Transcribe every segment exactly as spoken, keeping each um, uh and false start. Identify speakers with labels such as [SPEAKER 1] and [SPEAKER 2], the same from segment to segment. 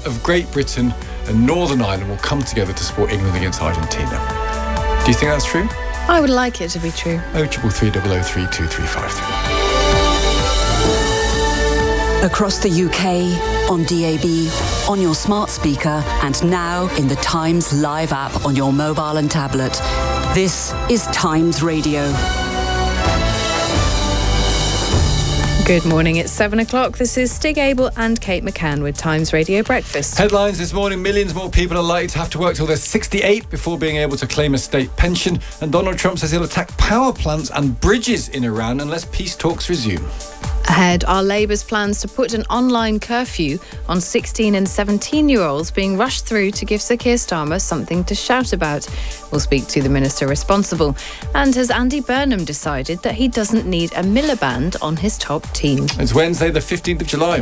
[SPEAKER 1] of Great Britain and Northern Ireland will come together to support England against Argentina. Do you think that's true?
[SPEAKER 2] I would like it to be true.
[SPEAKER 1] oh triple three, double oh three, two three five three.
[SPEAKER 3] Across the U K, on D A B, on your smart speaker, and now in the Times Live app on your mobile and tablet. This is Times Radio.
[SPEAKER 2] Good morning, it's seven o'clock. This is Stig Abel and Kate McCann with Times Radio Breakfast.
[SPEAKER 1] Headlines this morning: millions more people are likely to have to work till they're sixty-eight before being able to claim a state pension. And Donald Trump says he'll attack power plants and bridges in Iran unless peace talks resume.
[SPEAKER 2] Ahead are Labour's plans to put an online curfew on sixteen and seventeen-year-olds being rushed through to give Sir Keir Starmer something to shout about. We'll speak to the minister responsible. And has Andy Burnham decided that he doesn't need a Miliband on his top team?
[SPEAKER 1] It's Wednesday, the fifteenth of July.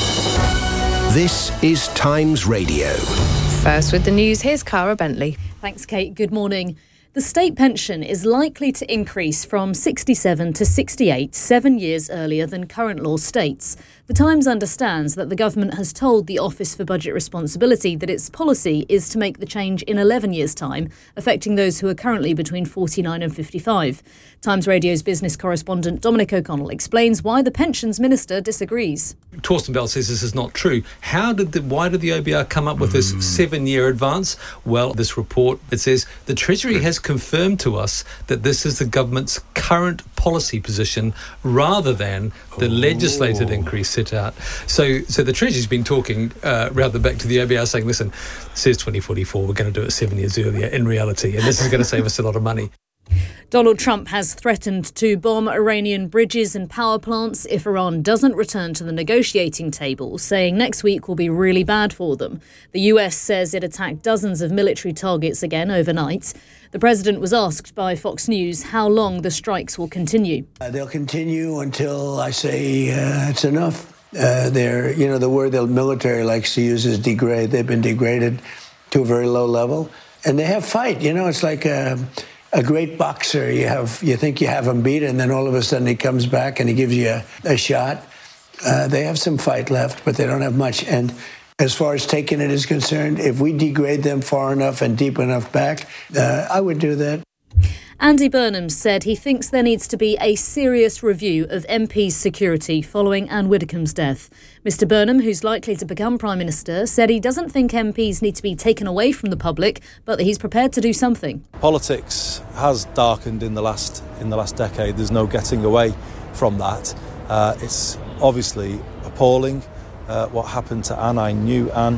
[SPEAKER 4] This is Times Radio.
[SPEAKER 2] First with the news, here's Cara Bentley.
[SPEAKER 5] Thanks, Kate. Good morning. The state pension is likely to increase from sixty-seven to sixty-eight, seven years earlier than current law states. The Times understands that the government has told the Office for Budget Responsibility that its policy is to make the change in eleven years' time, affecting those who are currently between forty-nine and fifty-five. Times Radio's business correspondent Dominic O'Connell explains why the Pensions Minister disagrees.
[SPEAKER 6] Torsten Bell says this is not true. How did the, why did the O B R come up with this seven-year advance? Well, this report, it says the Treasury has confirmed to us that this is the government's current policy position rather than the Ooh. legislated increase set out. So so the Treasury's been talking uh, rather back to the O B R saying, listen, it says twenty forty-four, we're going to do it seven years earlier in reality, and this is going to save us a lot of money.
[SPEAKER 5] Donald Trump has threatened to bomb Iranian bridges and power plants if Iran doesn't return to the negotiating table, saying next week will be really bad for them. The U S says it attacked dozens of military targets again overnight. The president was asked by Fox News how long the strikes will continue.
[SPEAKER 7] Uh, they'll continue until I say uh, it's enough. Uh, they're, you know, the word the military likes to use is degrade. They've been degraded to a very low level, and they have fight. You know, it's like a, a great boxer. You have, you think you have him beat, and then all of a sudden he comes back and he gives you a, a shot. Uh, they have some fight left, but they don't have much. And as far as taking it is concerned, if we degrade them far enough and deep enough back, uh, I would do that.
[SPEAKER 5] Andy Burnham said he thinks there needs to be a serious review of M Ps' security following Anne Widdecombe's death. Mister Burnham, who's likely to become Prime Minister, said he doesn't think M Ps need to be taken away from the public, but that he's prepared to do something.
[SPEAKER 8] Politics has darkened in the last in the last decade. There's no getting away from that. Uh, it's obviously appalling uh, what happened to Anne. I knew Anne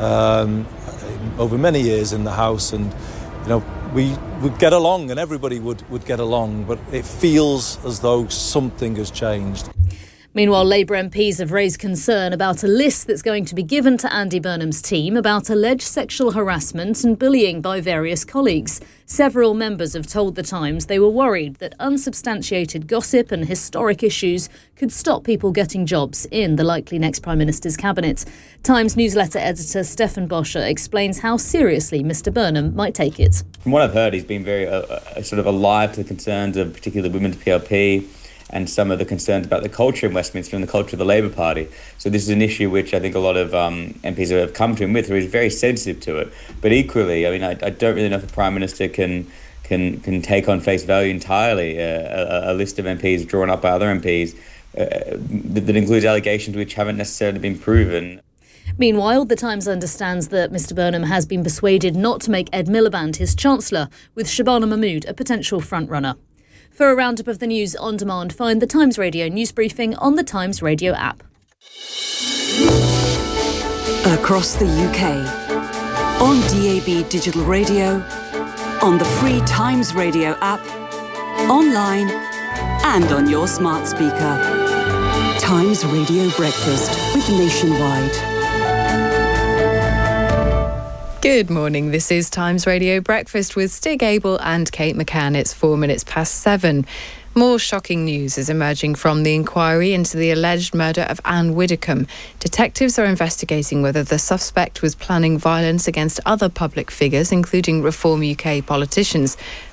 [SPEAKER 8] um, over many years in the House, and you know, we would get along and everybody would, would get along, but it feels as though something has changed.
[SPEAKER 5] Meanwhile, Labour M Ps have raised concern about a list that's going to be given to Andy Burnham's team about alleged sexual harassment and bullying by various colleagues. Several members have told The Times they were worried that unsubstantiated gossip and historic issues could stop people getting jobs in the likely next Prime Minister's cabinet. Times newsletter editor Stefan Boscher explains how seriously Mister Burnham might take it.
[SPEAKER 9] From what I've heard, he's been very uh, uh, sort of alive to the concerns of particularly the Women's P L P and some of the concerns about the culture in Westminster and the culture of the Labour Party. So this is an issue which I think a lot of um, M Ps have come to him with, who is very sensitive to it. But equally, I mean, I, I don't really know if the Prime Minister can can can take on face value entirely uh, a, a list of M Ps drawn up by other M Ps uh, that, that includes allegations which haven't necessarily been proven.
[SPEAKER 5] Meanwhile, The Times understands that Mister Burnham has been persuaded not to make Ed Miliband his Chancellor, with Shabana Mahmood a potential frontrunner. For a roundup of the news on demand, find the Times Radio news briefing on the Times Radio app.
[SPEAKER 3] Across the U K, on D A B Digital Radio, on the free Times Radio app, online and on your smart speaker. Times Radio Breakfast with Nationwide.
[SPEAKER 2] Good morning. This is Times Radio Breakfast with Stig Abel and Kate McCann. It's four minutes past seven. More shocking news is emerging from the inquiry into the alleged murder of Anne Widdecombe. Detectives are investigating whether the suspect was planning violence against other public figures, including Reform U K politicians.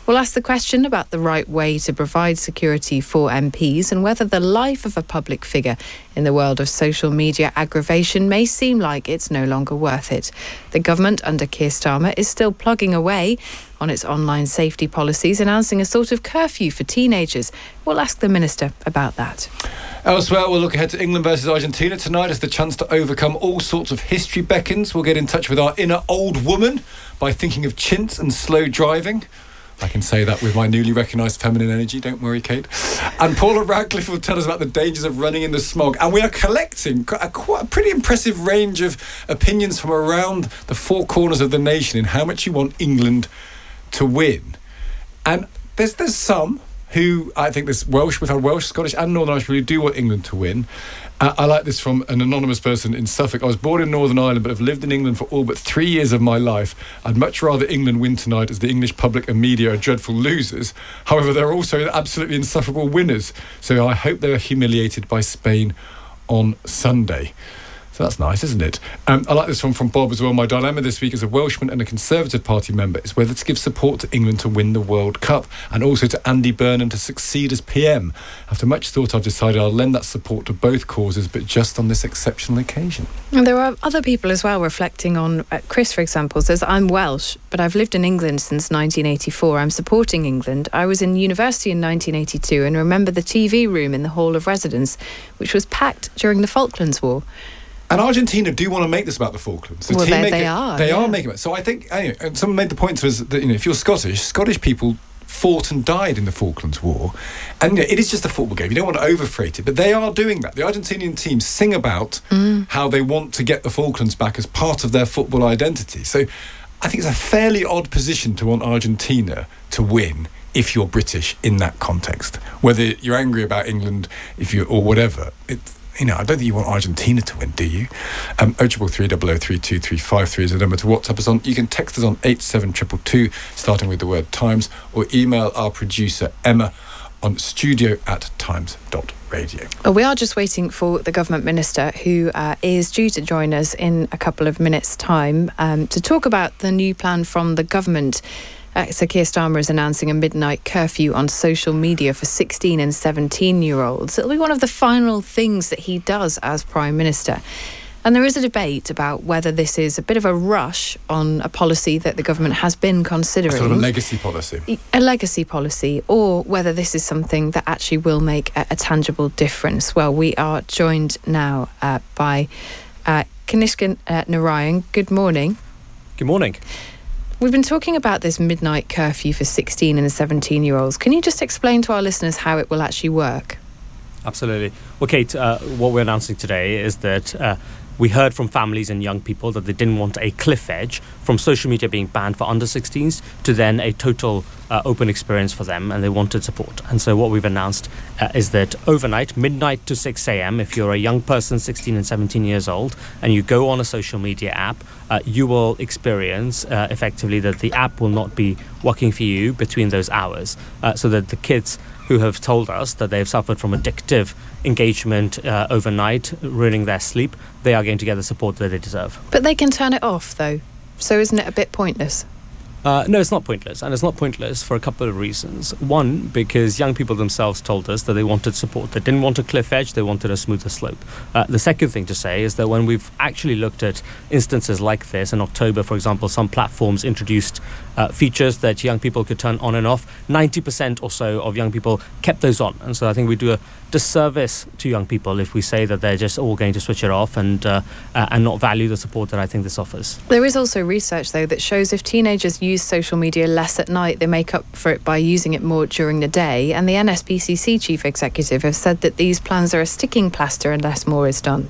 [SPEAKER 2] We'll ask the question about the right way to provide security for M Ps and whether the life of a public figure in the world of social media aggravation may seem like it's no longer worth it. The government under Keir Starmer is still plugging away on its online safety policies, announcing a sort of curfew for teenagers. We'll ask the Minister about that.
[SPEAKER 1] Elsewhere, we'll look ahead to England versus Argentina tonight as the chance to overcome all sorts of history beckons. We'll get in touch with our inner old woman by thinking of chintz and slow driving. I can say that with my newly recognised feminine energy, don't worry, Kate. And Paula Radcliffe will tell us about the dangers of running in the smog. And we are collecting a, quite a pretty impressive range of opinions from around the four corners of the nation in how much you want England to win. And there's there's some who, I think there's Welsh, we've had Welsh, Scottish and Northern Irish people who do want England to win. Uh, I like this from an anonymous person in Suffolk. I was born in Northern Ireland but have lived in England for all but three years of my life. I'd much rather England win tonight as the English public and media are dreadful losers. However, they're also absolutely insufferable winners. So I hope they're humiliated by Spain on Sunday. So that's nice, isn't it? Um, I like this one from Bob as well. My dilemma this week as a Welshman and a Conservative Party member is whether to give support to England to win the World Cup and also to Andy Burnham to succeed as P M. After much thought, I've decided I'll lend that support to both causes, but just on this exceptional occasion.
[SPEAKER 2] And there are other people as well reflecting on, uh, Chris, for example, says, I'm Welsh, but I've lived in England since nineteen eighty-four. I'm supporting England. I was in university in nineteen eighty-two and remember the T V room in the Hall of Residence, which was packed during the Falklands War.
[SPEAKER 1] And Argentina do want to make this about the Falklands. The
[SPEAKER 2] well,
[SPEAKER 1] team
[SPEAKER 2] they,
[SPEAKER 1] make
[SPEAKER 2] they
[SPEAKER 1] it,
[SPEAKER 2] are.
[SPEAKER 1] They
[SPEAKER 2] yeah.
[SPEAKER 1] are making it. So I think, anyway, and someone made the point to us that, you know, if you're Scottish, Scottish people fought and died in the Falklands War. And you know, it is just a football game. You don't want to overfreight it. But they are doing that. The Argentinian team sing about mm. how they want to get the Falklands back as part of their football identity. So I think it's a fairly odd position to want Argentina to win if you're British in that context. Whether you're angry about England if you or whatever, it's, you know, I don't think you want Argentina to win, do you? Um, oh triple three, double oh three, two three five three is the number to WhatsApp us on. You can text us on eight seven two two two, starting with the word Times, or email our producer Emma on studio at times dot radio.
[SPEAKER 2] Well, we are just waiting for the government minister, who uh, is due to join us in a couple of minutes' time um, to talk about the new plan from the government. Uh, Sir Keir Starmer is announcing a midnight curfew on social media for sixteen and seventeen-year-olds. It'll be one of the final things that he does as Prime Minister. And there is a debate about whether this is a bit of a rush on a policy that the government has been considering.
[SPEAKER 1] A sort of a legacy policy.
[SPEAKER 2] A legacy policy, or whether this is something that actually will make a, a tangible difference. Well, we are joined now uh, by uh, Kanishka uh, Narayan. Good morning.
[SPEAKER 10] Good morning.
[SPEAKER 2] We've been talking about this midnight curfew for sixteen and seventeen-year-olds. Can you just explain to our listeners how it will actually work?
[SPEAKER 10] Absolutely. Well, Kate, uh, what we're announcing today is that uh, we heard from families and young people that they didn't want a cliff edge from social media being banned for under sixteens to then a total uh, open experience for them, and they wanted support. And so what we've announced uh, is that overnight, midnight to six a.m., if you're a young person, sixteen and seventeen years old, and you go on a social media app, uh, you will experience uh, effectively that the app will not be working for you between those hours, uh, so that the kids who have told us that they've suffered from addictive engagement uh, overnight, ruining their sleep, they are going to get the support that they deserve.
[SPEAKER 2] But they can turn it off, though. So isn't it a bit pointless?
[SPEAKER 10] Uh, no, it's not pointless, and it's not pointless for a couple of reasons. One, because young people themselves told us that they wanted support. They didn't want a cliff edge, they wanted a smoother slope. Uh, the second thing to say is that when we've actually looked at instances like this, in October, for example, some platforms introduced uh, features that young people could turn on and off. ninety percent or so of young people kept those on, and so I think we do a disservice to young people if we say that they're just all going to switch it off and uh, uh, and not value the support that I think this offers.
[SPEAKER 2] There is also research, though, that shows if teenagers use social media less at night, they make up for it by using it more during the day. And the N S P C C chief executive has said that these plans are a sticking plaster unless more is done.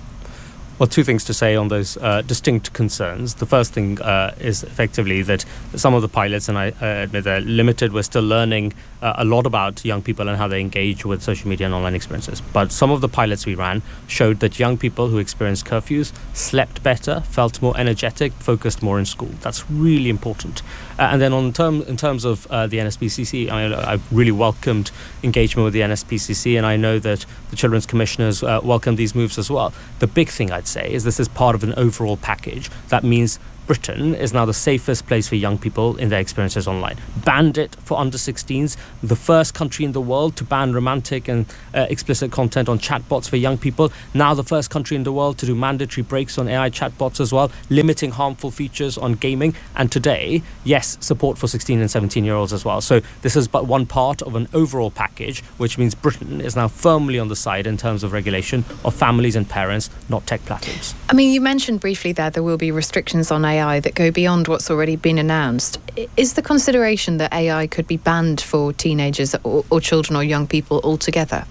[SPEAKER 10] Well, two things to say on those uh, distinct concerns. The first thing uh, is effectively that some of the pilots, and I uh, admit they're limited, we're still learning uh, a lot about young people and how they engage with social media and online experiences. But some of the pilots we ran showed that young people who experienced curfews slept better, felt more energetic, focused more in school. That's really important. Uh, and then on term, in terms of uh, the N S P C C, I mean, I've really welcomed engagement with the N S P C C, and I know that the Children's Commissioners uh, welcome these moves as well. The big thing I'd say is this is part of an overall package that means Britain is now the safest place for young people in their experiences online. Banned it for under sixteens, the first country in the world to ban romantic and uh, explicit content on chatbots for young people. Now the first country in the world to do mandatory breaks on A I chatbots as well, limiting harmful features on gaming. And today, yes, support for sixteen and seventeen year olds as well. So this is but one part of an overall package, which means Britain is now firmly on the side in terms of regulation of families and parents, not tech platforms.
[SPEAKER 2] I mean, you mentioned briefly there there will be restrictions on A I that go beyond what's already been announced. Is the consideration that A I could be banned for teenagers or, or children or young people altogether?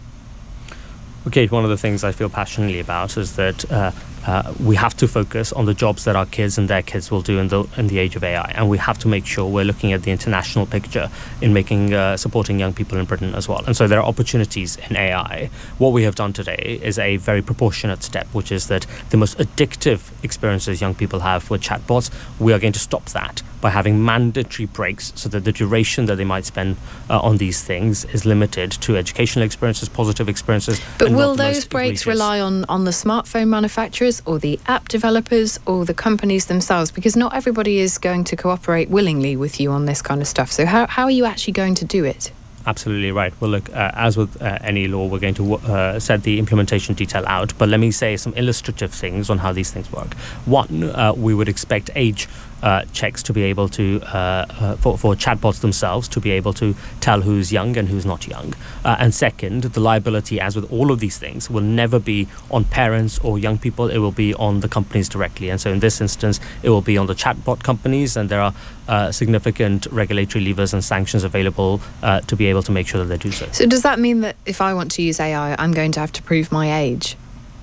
[SPEAKER 10] Okay, one of the things I feel passionately about is that uh, uh, we have to focus on the jobs that our kids and their kids will do in the in the age of A I, and we have to make sure we're looking at the international picture in making uh, supporting young people in Britain as well. And so there are opportunities in A I. What we have done today is a very proportionate step, which is that the most addictive experiences young people have with chatbots, we are going to stop that by having mandatory breaks so that the duration that they might spend uh, on these things is limited to educational experiences, positive experiences.
[SPEAKER 2] But will those breaks rely on, on the smartphone manufacturers or the app developers or the companies themselves? Because not everybody is going to cooperate willingly with you on this kind of stuff. So how, how are you actually going to do it?
[SPEAKER 10] Absolutely right. Well, look, uh, as with uh, any law, we're going to uh, set the implementation detail out. But let me say some illustrative things on how these things work. One, uh, we would expect age uh, checks to be able to, uh, uh, for, for chatbots themselves, to be able to tell who's young and who's not young. Uh, and second, the liability, as with all of these things, will never be on parents or young people. It will be on the companies directly. And so in this instance, it will be on the chatbot companies. And there are uh, significant regulatory levers and sanctions available uh, to be able to make sure that they do so.
[SPEAKER 2] So does that mean that if I want to use A I, I'm going to have to prove my age?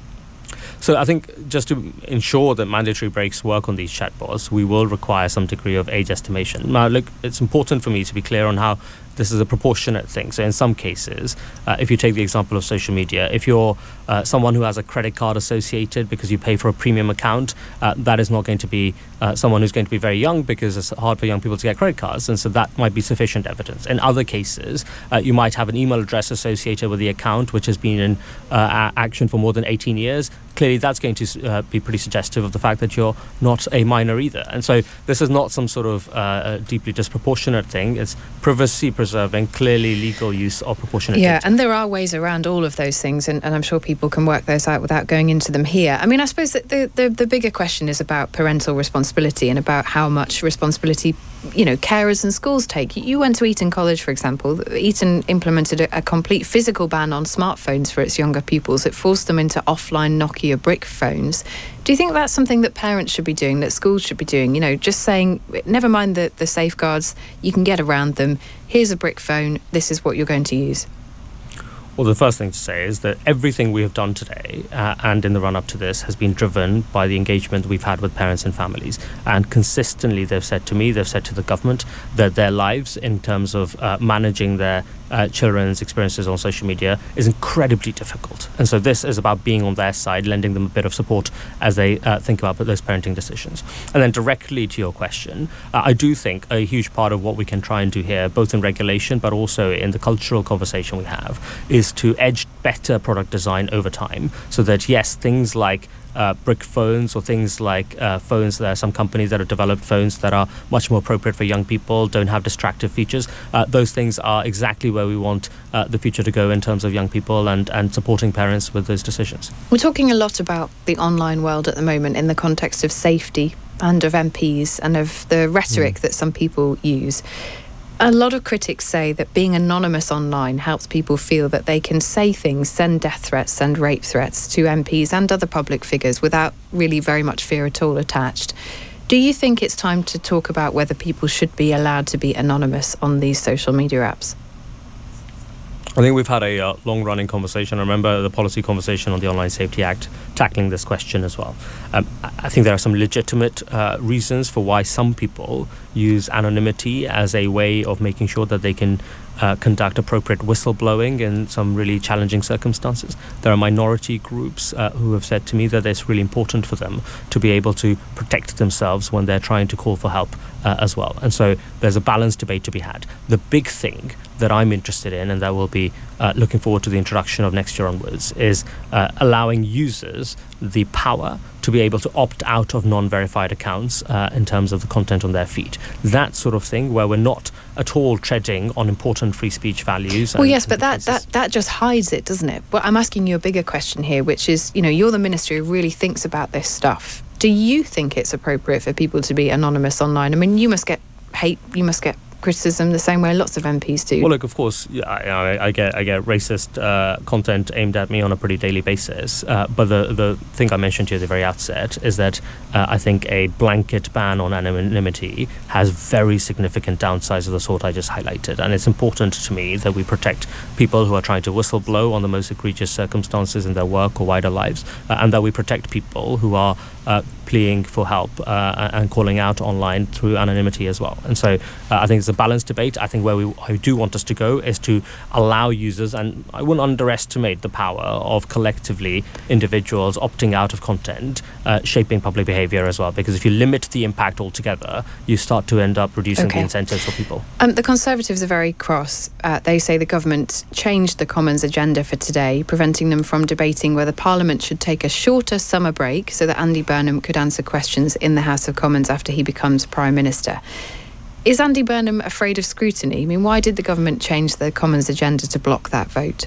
[SPEAKER 10] So I think just to ensure that mandatory breaks work on these chatbots, we will require some degree of age estimation. Now, look, it's important for me to be clear on how this is a proportionate thing. So in some cases, uh, if you take the example of social media, if you're uh, someone who has a credit card associated because you pay for a premium account, uh, that is not going to be uh, someone who's going to be very young, because it's hard for young people to get credit cards. And so that might be sufficient evidence. In other cases, uh, you might have an email address associated with the account, which has been in uh, action for more than eighteen years. Clearly, that's going to uh, be pretty suggestive of the fact that you're not a minor either. And so this is not some sort of uh, deeply disproportionate thing. It's privacy preserving, clearly legal use of proportionate
[SPEAKER 2] Yeah,
[SPEAKER 10] data.
[SPEAKER 2] and there are ways around all of those things, and, and I'm sure people can work those out without going into them here. I mean, I suppose that the, the, the bigger question is about parental responsibility and about how much responsibility, you know, carers and schools take. You went to Eton College, for example. Eton implemented a, a complete physical ban on smartphones for its younger pupils. It forced them into offline Nokia brick phones. Do you think that's something that parents should be doing, that schools should be doing? You know, just saying, never mind the, the safeguards, you can get around them. Here's a brick phone. This is what you're going to use.
[SPEAKER 10] Well, the first thing to say is that everything we have done today uh, and in the run-up to this has been driven by the engagement we've had with parents and families. And consistently, they've said to me, they've said to the government, that their lives in terms of uh, managing their uh, children's experiences on social media is incredibly difficult. And so this is about being on their side, lending them a bit of support as they uh, think about those parenting decisions. And then directly to your question, uh, I do think a huge part of what we can try and do here, both in regulation but also in the cultural conversation we have, is to edge better product design over time, so that yes, things like uh, brick phones or things like uh, phones, there are some companies that have developed phones that are much more appropriate for young people, don't have distractive features. Uh, those things are exactly where we want uh, the future to go in terms of young people and, and supporting parents with those decisions.
[SPEAKER 2] We're talking a lot about the online world at the moment in the context of safety and of M Ps and of the rhetoric mm. that some people use. A lot of critics say that being anonymous online helps people feel that they can say things, send death threats, send rape threats to M Ps and other public figures without really very much fear at all attached. Do you think it's time to talk about whether people should be allowed to be anonymous on these social media apps?
[SPEAKER 10] I think we've had a uh, long-running conversation. I remember the policy conversation on the Online Safety Act tackling this question as well. Um, I think there are some legitimate uh, reasons for why some people use anonymity as a way of making sure that they can uh, conduct appropriate whistleblowing in some really challenging circumstances. There are minority groups uh, who have said to me that it's really important for them to be able to protect themselves when they're trying to call for help uh, as well. And so there's a balanced debate to be had. The big thing that I'm interested in, and that we'll be uh, looking forward to the introduction of next year onwards, is uh, allowing users the power to be able to opt out of non-verified accounts uh, in terms of the content on their feed. That sort of thing where we're not at all treading on important free speech values.
[SPEAKER 2] Well, yes, but that, that, that just hides it, doesn't it? But I'm asking you a bigger question here, which is, you know, you're the minister who really thinks about this stuff. Do you think it's appropriate for people to be anonymous online? I mean, you must get hate, you must get criticism the same way lots of M Ps do.
[SPEAKER 10] Well, look, of course, yeah, I, I get I get racist uh, content aimed at me on a pretty daily basis. Uh, but the the thing I mentioned to you at the very outset is that uh, I think a blanket ban on anonymity has very significant downsides of the sort I just highlighted, and it's important to me that we protect people who are trying to whistleblow on the most egregious circumstances in their work or wider lives, uh, and that we protect people who are uh, pleading for help uh, and calling out online through anonymity as well. And so uh, I think it's a balanced debate. I think where we I do want us to go is to allow users, and I wouldn't underestimate the power of collectively individuals opting out of content, uh, shaping public behaviour as well. Because if you limit the impact altogether, you start to end up reducing
[SPEAKER 2] okay.
[SPEAKER 10] the incentives for people.
[SPEAKER 2] Um, the Conservatives are very cross. Uh, they say the government changed the Commons agenda for today, preventing them from debating whether Parliament should take a shorter summer break so that Andy Burnham could answer questions in the House of Commons after he becomes Prime Minister. Is Andy Burnham afraid of scrutiny? I mean, why did the government change the Commons agenda to block that vote?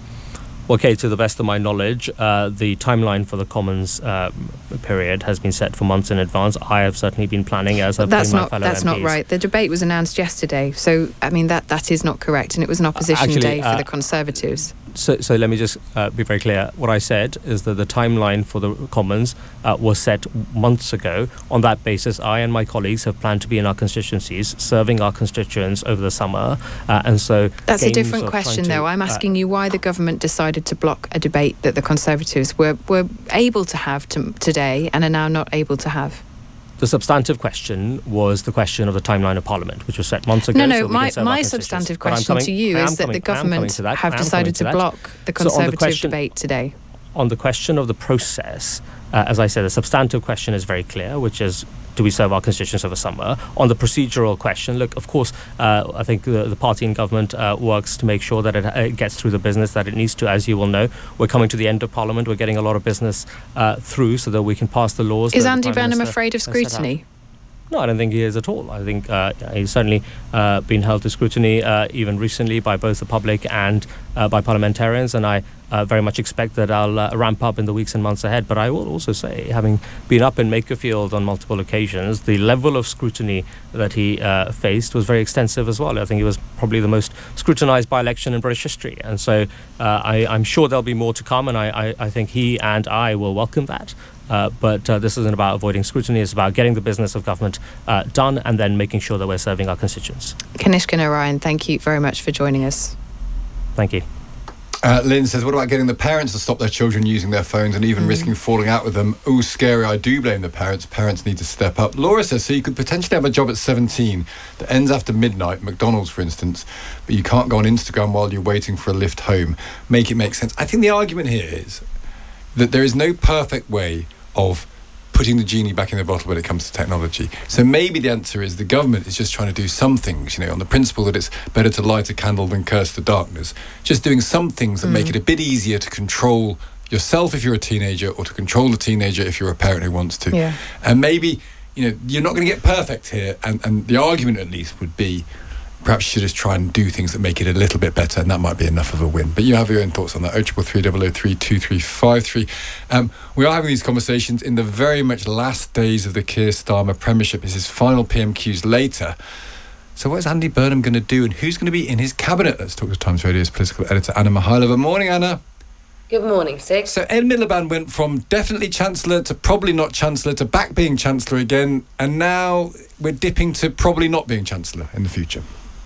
[SPEAKER 10] Okay, to the best of my knowledge, uh, the timeline for the Commons uh, period has been set for months in advance. I have certainly been planning, as have
[SPEAKER 2] that's
[SPEAKER 10] my
[SPEAKER 2] not,
[SPEAKER 10] fellow
[SPEAKER 2] That's
[SPEAKER 10] M Ps.
[SPEAKER 2] not right. The debate was announced yesterday, so, I mean, that, that is not correct, and it was an opposition
[SPEAKER 10] Actually,
[SPEAKER 2] day for
[SPEAKER 10] uh,
[SPEAKER 2] the Conservatives.
[SPEAKER 10] So, so let me just uh, be very clear. What I said is that the timeline for the Commons uh, was set months ago. On that basis, I and my colleagues have planned to be in our constituencies, serving our constituents over the summer. Uh, and so
[SPEAKER 2] that's a different question,
[SPEAKER 10] to,
[SPEAKER 2] though. I'm asking uh, you why the government decided to block a debate that the Conservatives were, were able to have to, today and are now not able to have.
[SPEAKER 10] The substantive question was the question of the timeline of Parliament, which was set months ago.
[SPEAKER 2] No, no,
[SPEAKER 10] so
[SPEAKER 2] my, my substantive question coming, to you is that coming, the government that, have decided to, to block the Conservative so the question, debate today.
[SPEAKER 10] On the question of the process, uh, as I said, the substantive question is very clear, which is, do we serve our constituents over summer? On the procedural question, look, of course, uh, I think the, the party in government uh, works to make sure that it, it gets through the business that it needs to. As you will know, we're coming to the end of Parliament. We're getting a lot of business uh, through so that we can pass the laws.
[SPEAKER 2] Is Andy Burnham afraid of scrutiny?
[SPEAKER 10] No, I don't think he is at all. I think uh, he's certainly uh, been held to scrutiny uh, even recently by both the public and uh, by parliamentarians, and I uh, very much expect that I'll uh, ramp up in the weeks and months ahead. But I will also say, having been up in Makerfield on multiple occasions, the level of scrutiny that he uh, faced was very extensive as well. I think it was probably the most scrutinised by-election in British history. And so uh, I, I'm sure there'll be more to come, and I, I, I think he and I will welcome that. Uh, but uh, this isn't about avoiding scrutiny. It's about getting the business of government uh, done and then making sure that we're serving our constituents.
[SPEAKER 2] Kanishka Narayan, thank you very much for joining us.
[SPEAKER 10] Thank you.
[SPEAKER 1] Uh, Lynn says, what about getting the parents to stop their children using their phones and even mm. risking falling out with them? Oh, scary. I do blame the parents. Parents need to step up. Laura says, so you could potentially have a job at seventeen that ends after midnight, McDonald's, for instance, but you can't go on Instagram while you're waiting for a lift home. Make it make sense. I think the argument here is that there is no perfect way of putting the genie back in the bottle when it comes to technology. So maybe the answer is the government is just trying to do some things, you know, on the principle that it's better to light a candle than curse the darkness. Just doing some things that mm. make it a bit easier to control yourself if you're a teenager, or to control the teenager if you're a parent who wants to.
[SPEAKER 2] Yeah.
[SPEAKER 1] And maybe, you know, you're not going to get perfect here. And, and the argument at least would be, perhaps you should just try and do things that make it a little bit better, and that might be enough of a win. But you have your own thoughts on that. oh triple three, double oh three, two three five three. Um, we are having these conversations in the very much last days of the Keir Starmer premiership. This is final P M Qs later. So what is Andy Burnham going to do, and who's going to be in his cabinet? Let's talk to Times Radio's political editor, Anna Mihailova. Morning, Anna.
[SPEAKER 11] Good morning, Stig.
[SPEAKER 1] So Ed Miliband went from definitely Chancellor to probably not Chancellor to back being Chancellor again, and now we're dipping to probably not being Chancellor in the future.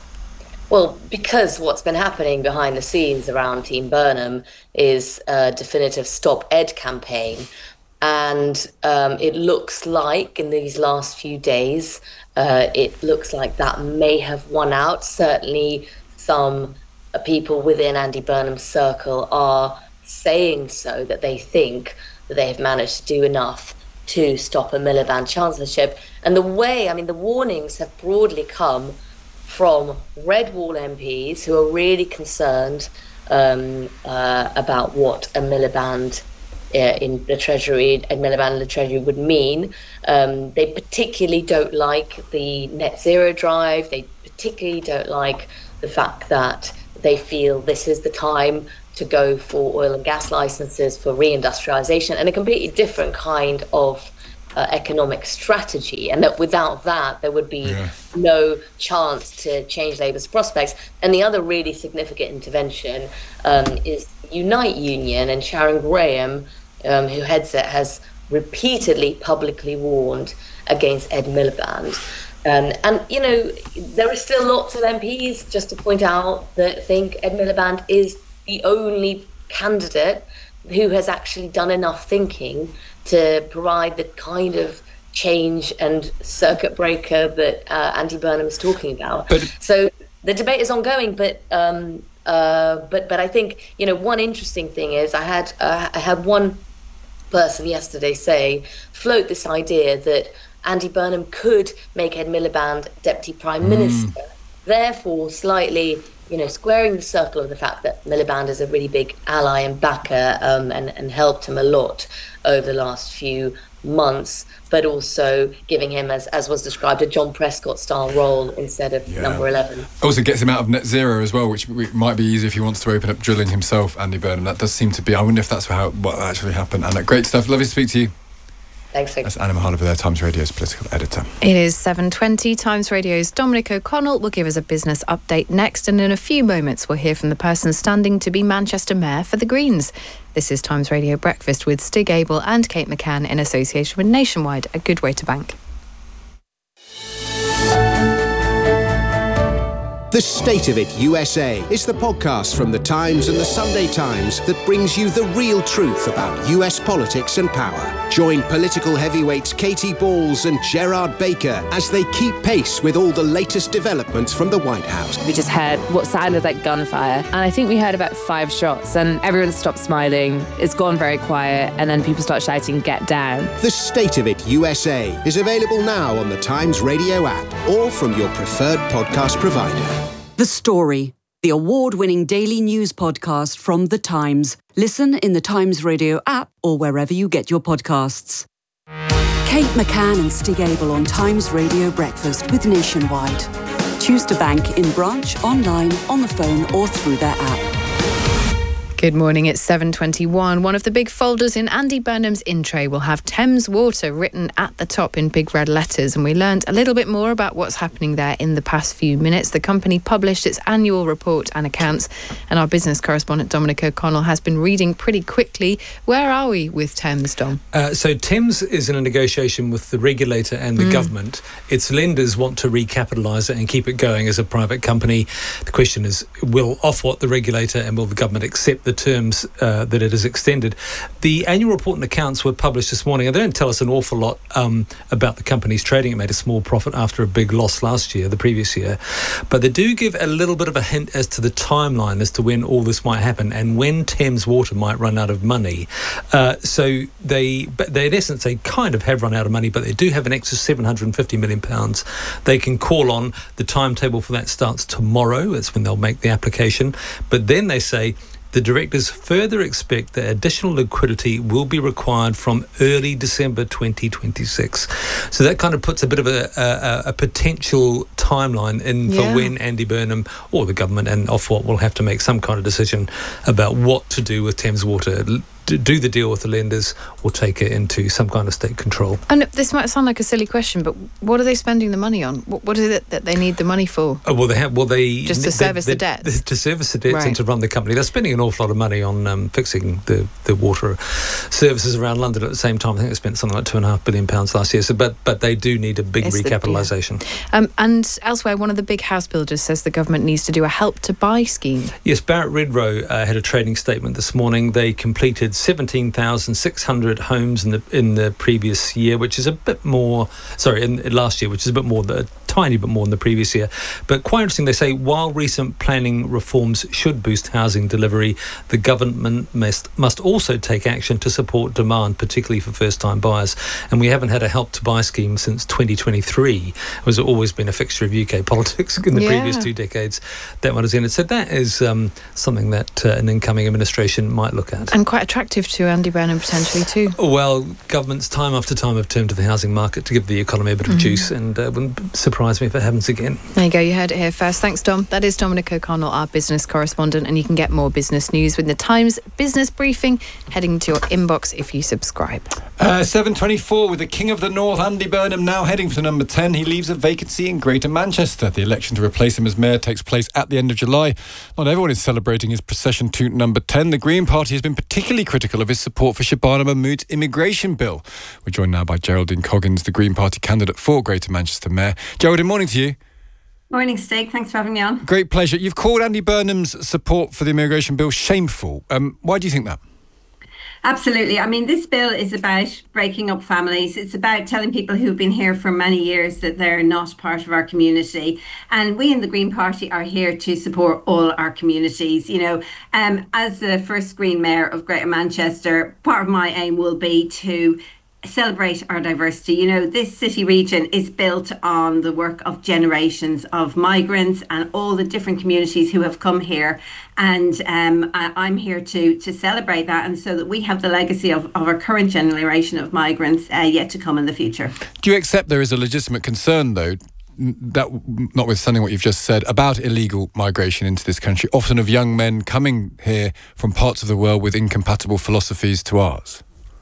[SPEAKER 11] Well, because what's been happening behind the scenes around Team Burnham is a definitive Stop Ed campaign. And um, it looks like in these last few days, uh, it looks like that may have won out. Certainly some uh, people within Andy Burnham's circle are saying so, that they think that they have managed to do enough to stop a Miliband chancellorship. And the way, I mean, the warnings have broadly come from Red Wall M Ps who are really concerned um, uh, about what a Miliband uh, in the Treasury, a Miliband in the Treasury would mean. Um, they particularly don't like the net zero drive. They particularly don't like the fact that they feel this is the time to go for oil and gas licenses, for reindustrialization, and a completely different kind of uh, economic strategy. And that without that, there would be yeah. no chance to change Labour's prospects. And the other really significant intervention um, is Unite Union, and Sharon Graham, um, who heads it, has repeatedly publicly warned against Ed Miliband. Um, and, you know, there are still lots of M Ps, just to point out, that think Ed Miliband is the only candidate who has actually done enough thinking to provide the kind of change and circuit breaker that uh, Andy Burnham is talking about. But, so the debate is ongoing, but um, uh, but but I think, you know, one interesting thing is I had uh, I had one person yesterday say, float this idea that Andy Burnham could make Ed Miliband Deputy Prime mm. Minister, therefore slightly, you know, squaring the circle of the fact that Miliband is a really big ally and backer um, and, and helped him a lot over the last few months, but also giving him, as, as was described, a John Prescott-style role instead of yeah. number eleven.
[SPEAKER 1] Also gets him out of net zero as well, which might be easy if he wants to open up drilling himself, Andy Burnham. That does seem to be, I wonder if that's how what actually happened. Anna, great stuff. Lovely to speak to you.
[SPEAKER 11] Thanks.
[SPEAKER 1] That's Anna Mahalover there, Times Radio's political editor.
[SPEAKER 2] It is seven twenty. Times Radio's Dominic O'Connell will give us a business update next, and in a few moments we'll hear from the person standing to be Manchester Mayor for the Greens. This is Times Radio Breakfast with Stig Abel and Kate McCann in association with Nationwide, a good way to bank.
[SPEAKER 4] The State of It U S A is the podcast from The Times and The Sunday Times that brings you the real truth about U S politics and power. Join political heavyweights Katie Balls and Gerard Baker as they keep pace with all the latest developments from the White House.
[SPEAKER 12] We just heard what sounded like gunfire, and I think we heard about five shots, and everyone stopped smiling. It's gone very quiet, and then people start shouting, "Get down."
[SPEAKER 4] The State of It U S A is available now on the Times Radio app or from your preferred podcast provider.
[SPEAKER 3] The Story, the award-winning daily news podcast from The Times. Listen in the Times Radio app or wherever you get your podcasts. Kate McCann and Stig Abel on Times Radio Breakfast with Nationwide. Choose to bank in branch, online, on the phone or through their app.
[SPEAKER 2] Good morning, it's seven twenty-one. One of the big folders in Andy Burnham's in tray will have Thames Water written at the top in big red letters, and we learned a little bit more about what's happening there in the past few minutes. The company published its annual report and accounts, and our business correspondent Dominic O'Connell has been reading pretty quickly. Where are we with Thames, Dom?
[SPEAKER 6] Uh, so Thames is in a negotiation with the regulator and the mm. government. Its lenders want to recapitalise it and keep it going as a private company. The question is, will Ofwat, the regulator, and will the government accept the terms uh, that it has extended? The annual report and accounts were published this morning, and they don't tell us an awful lot um, about the company's trading. It made a small profit after a big loss last year, the previous year, but they do give a little bit of a hint as to the timeline as to when all this might happen and when Thames Water might run out of money. Uh, so they, they in essence, they kind of have run out of money, but they do have an extra seven hundred fifty million pounds they can call on. The timetable for that starts tomorrow. That's when they'll make the application. But then they say the directors further expect that additional liquidity will be required from early December twenty twenty-six. So that kind of puts a bit of a, a, a potential timeline in yeah. for when Andy Burnham or the government and Ofwat will have to make some kind of decision about what to do with Thames Water. Do the deal with the lenders or take it into some kind of state control.
[SPEAKER 2] And this might sound like a silly question, but what are they spending the money on? What, what is it that they need the money for?
[SPEAKER 6] Oh, well, they have. Well, they
[SPEAKER 2] just to
[SPEAKER 6] they,
[SPEAKER 2] service
[SPEAKER 6] they,
[SPEAKER 2] the debts.
[SPEAKER 6] To service the debts
[SPEAKER 2] right.
[SPEAKER 6] and to run the company. They're spending an awful lot of money on um, fixing the, the water services around London at the same time. I think they spent something like two and a half billion pounds last year. So, but but they do need a big it's recapitalisation.
[SPEAKER 2] The, yeah. um, and elsewhere, one of the big house builders says the government needs to do a help to buy scheme.
[SPEAKER 6] Yes, Barratt Redrow uh, had a trading statement this morning. They completed seventeen thousand six hundred homes in the in the previous year, which is a bit more. Sorry, in, in last year, which is a bit more than tiny bit more than the previous year. But quite interesting, they say while recent planning reforms should boost housing delivery, the government must, must also take action to support demand, particularly for first-time buyers. And we haven't had a Help to Buy scheme since twenty twenty-three. It has always been a fixture of U K politics in the
[SPEAKER 2] Yeah.
[SPEAKER 6] previous two decades. That one is in it. So that is um, something that uh, an incoming administration might look at.
[SPEAKER 2] And quite attractive to Andy Burnham potentially too.
[SPEAKER 6] Well, governments time after time have turned to the housing market to give the economy a bit of
[SPEAKER 2] Mm.
[SPEAKER 6] juice, and uh, wouldn't surprise me if it happens again.
[SPEAKER 2] There you go, you heard it here first. Thanks, Dom. That is Dominic O'Connell, our business correspondent, and you can get more business news with the Times Business Briefing heading to your inbox if you subscribe.
[SPEAKER 1] Uh, seven twenty-four with the King of the North, Andy Burnham, now heading for number ten. He leaves a vacancy in Greater Manchester. The election to replace him as mayor takes place at the end of July. Not everyone is celebrating his procession to number ten. The Green Party has been particularly critical of his support for Shabana Mahmood's immigration bill. We're joined now by Geraldine Coggins, the Green Party candidate for Greater Manchester Mayor. Geraldine, morning to you.
[SPEAKER 13] Morning, Stig. Thanks for having me on.
[SPEAKER 1] Great pleasure. You've called Andy Burnham's support for the immigration bill shameful. Um, why do you think that?
[SPEAKER 13] Absolutely. I mean, this bill is about breaking up families. It's about telling people who've been here for many years that they're not part of our community. And we in the Green Party are here to support all our communities. You know, um, as the first Green Mayor of Greater Manchester, part of my aim will be to celebrate our diversity. You know, this city region is built on the work of generations of migrants and all the different communities who have come here. And um, I, I'm here to to celebrate that, and so that we have the legacy of, of our current generation of migrants uh, yet to come in the future.
[SPEAKER 1] Do you accept there is a legitimate concern, though, that notwithstanding what you've just said, about illegal migration into this country, often of young men coming here from parts of the world with incompatible philosophies to ours?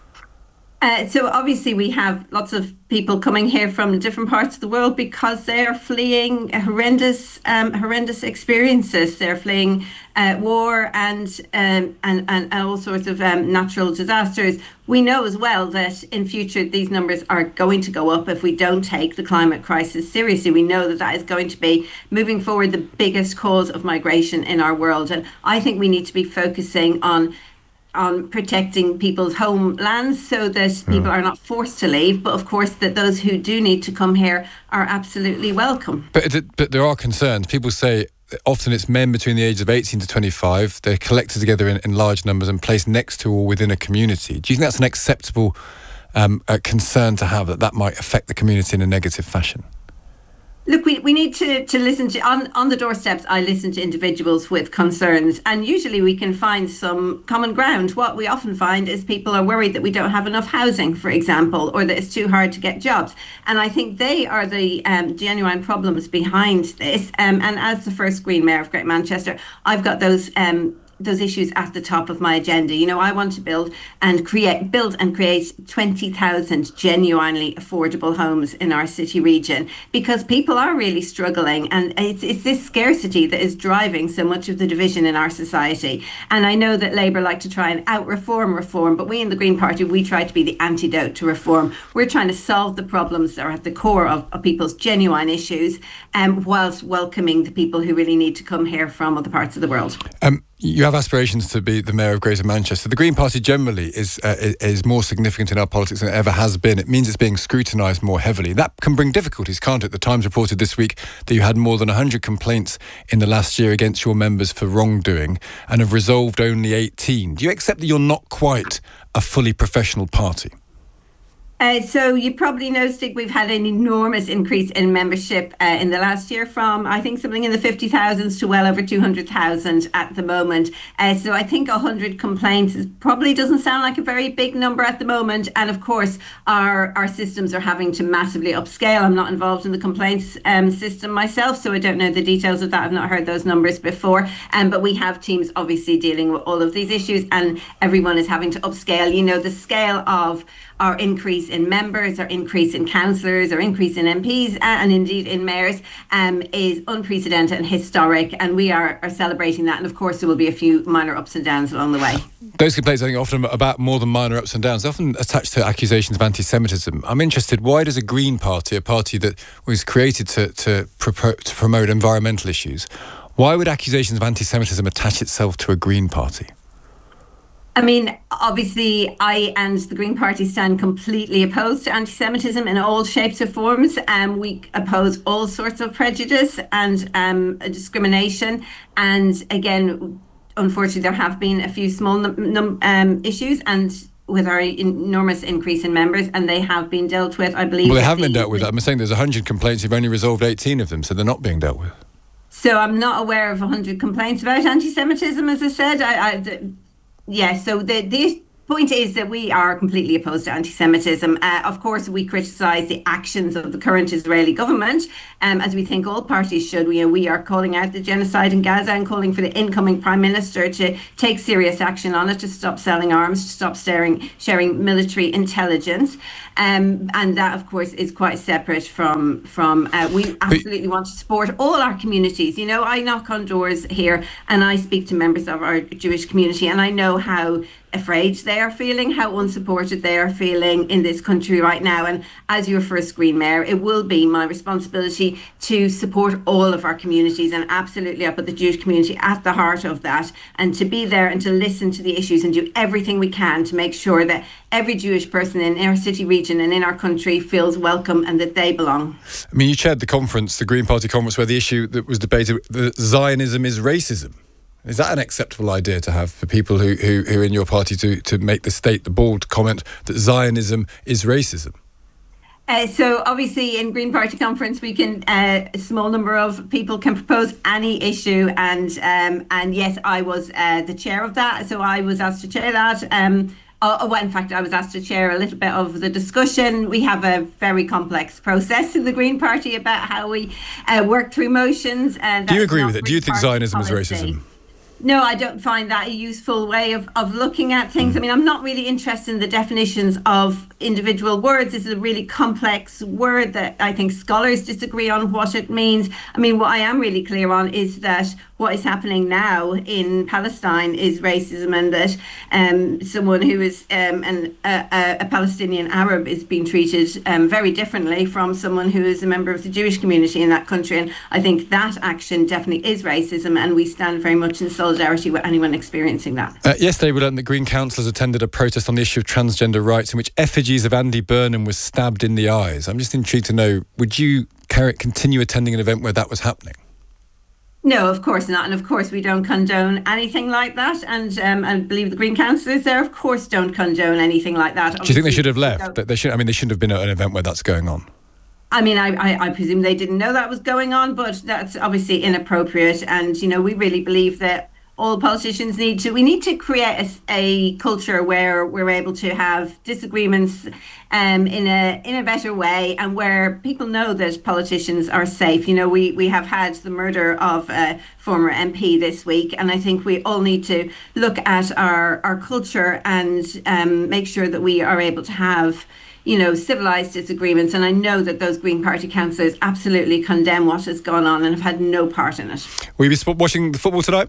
[SPEAKER 13] Uh, so obviously we have lots of people coming here from different parts of the world because they are fleeing horrendous, um, horrendous experiences. They're fleeing uh, war and, um, and and and all sorts of um, natural disasters. We know as well that in future these numbers are going to go up if we don't take the climate crisis seriously. We know that that is going to be moving forward the biggest cause of migration in our world, and I think we need to be focusing on. on protecting people's homelands so that people are not forced to leave, but of course that those who do need to come here are absolutely welcome.
[SPEAKER 1] But but there are concerns. People say often it's men between the ages of eighteen to twenty-five. They're collected together in, in large numbers and placed next to or within a community. Do you think that's an acceptable um, uh, concern to have, that that might affect the community in a negative fashion?
[SPEAKER 13] Look, we, we need to, to listen to, on, on the doorsteps, I listen to individuals with concerns, and usually we can find some common ground. What we often find is people are worried that we don't have enough housing, for example, or that it's too hard to get jobs. And I think they are the um, genuine problems behind this. Um, and as the first Green Mayor of Greater Manchester, I've got those um, those issues at the top of my agenda. You know, I want to build and create, build and create twenty thousand genuinely affordable homes in our city region, because people are really struggling, and it's, it's this scarcity that is driving so much of the division in our society. And I know that Labour like to try and out-reform reform, but we in the Green Party, we try to be the antidote to reform. We're trying to solve the problems that are at the core of, of people's genuine issues, um, whilst welcoming the people who really need to come here from other parts of the world.
[SPEAKER 1] Um, You have aspirations to be the Mayor of Greater Manchester. The Green Party generally is uh, is more significant in our politics than it ever has been. It means it's being scrutinised more heavily. That can bring difficulties, can't it? The Times reported this week that you had more than one hundred complaints in the last year against your members for wrongdoing and have resolved only eighteen. Do you accept that you're not quite a fully professional party?
[SPEAKER 13] Uh, so you probably know, Stig, we've had an enormous increase in membership uh, in the last year, from I think something in the fifty thousands to well over two hundred thousand at the moment. Uh, so I think one hundred complaints is, probably doesn't sound like a very big number at the moment. And of course, our, our systems are having to massively upscale. I'm not involved in the complaints um, system myself, so I don't know the details of that. I've not heard those numbers before. Um, but we have teams obviously dealing with all of these issues, and everyone is having to upscale. You know, the scale of our increase in members, our increase in councillors, our increase in M Ps, and indeed in mayors um, is unprecedented and historic, and we are, are celebrating that. And of course there will be a few minor ups and downs along the way.
[SPEAKER 1] Those complaints, I think, are often about more than minor ups and downs. They're often attached to accusations of anti-Semitism. I'm interested, why does a Green Party, a party that was created to, to, pro- to promote environmental issues, why would accusations of anti-Semitism attach itself to a Green Party?
[SPEAKER 13] I mean, obviously, I and the Green Party stand completely opposed to anti-Semitism in all shapes or forms. Um, we oppose all sorts of prejudice and um, discrimination. And again, unfortunately, there have been a few small num- num- um, issues, and with our enormous increase in members, and they have been dealt with, I believe.
[SPEAKER 1] Well, they haven't been dealt with. I'm saying there's one hundred complaints. You've only resolved eighteen of them, so they're not being dealt with.
[SPEAKER 13] So I'm not aware of one hundred complaints about anti-Semitism, as I said. I, I the, yeah, so the, the point is that we are completely opposed to anti-Semitism. Uh, of course, we criticise the actions of the current Israeli government, um, as we think all parties should. We, we are calling out the genocide in Gaza and calling for the incoming Prime Minister to take serious action on it, to stop selling arms, to stop sharing, sharing military intelligence. Um, and that, of course, is quite separate from, from uh, we absolutely want to support all our communities. You know, I knock on doors here and I speak to members of our Jewish community, and I know how afraid they are feeling, how unsupported they are feeling in this country right now. And as your first Green Mayor, it will be my responsibility to support all of our communities, and absolutely I put the Jewish community at the heart of that, and to be there and to listen to the issues and do everything we can to make sure that every Jewish person in our city region and in our country feels welcome and that they belong.
[SPEAKER 1] I mean, you chaired the conference, the Green Party conference, where the issue that was debated, that Zionism is racism. Is that an acceptable idea to have for people who, who, who are in your party to, to make the state, the bold comment that Zionism is racism?
[SPEAKER 13] Uh, so obviously in Green Party conference we can, uh, a small number of people can propose any issue, and um, and yes, I was uh, the chair of that, so I was asked to chair that. Um, Oh, well, in fact, I was asked to chair a little bit of the discussion. We have a very complex process in the Green Party about how we uh, work through motions. And
[SPEAKER 1] do you agree with it? Do you think Zionism is racism?
[SPEAKER 13] No, I don't find that a useful way of, of looking at things. I mean, I'm not really interested in the definitions of individual words. This is a really complex word that I think scholars disagree on what it means. I mean, what I am really clear on is that what is happening now in Palestine is racism, and that um, someone who is um, an, a, a Palestinian Arab is being treated um, very differently from someone who is a member of the Jewish community in that country. And I think that action definitely is racism, and we stand very much in solidarity with anyone experiencing that.
[SPEAKER 1] Uh, yesterday we learned that Green councillors attended a protest on the issue of transgender rights in which effigies of Andy Burnham was stabbed in the eyes. I'm just intrigued to know, would you continue attending an event where that was happening?
[SPEAKER 13] No, of course not. And of course, we don't condone anything like that. And um, I believe the Green councillors there, of course, don't condone anything like that.
[SPEAKER 1] Obviously, do you think they should have left? That they should. I mean, they shouldn't have been at an event where that's going on.
[SPEAKER 13] I mean, I, I, I presume they didn't know that was going on, but that's obviously inappropriate. And, you know, we really believe that all politicians need to, we need to create a, a culture where we're able to have disagreements um, in a in a better way, and where people know that politicians are safe. You know, we, we have had the murder of a former M P this week, and I think we all need to look at our, our culture and um, make sure that we are able to have, you know, civilised disagreements. And I know that those Green Party councillors absolutely condemn what has gone on and have had no part in it.
[SPEAKER 1] Will you be watching the football tonight?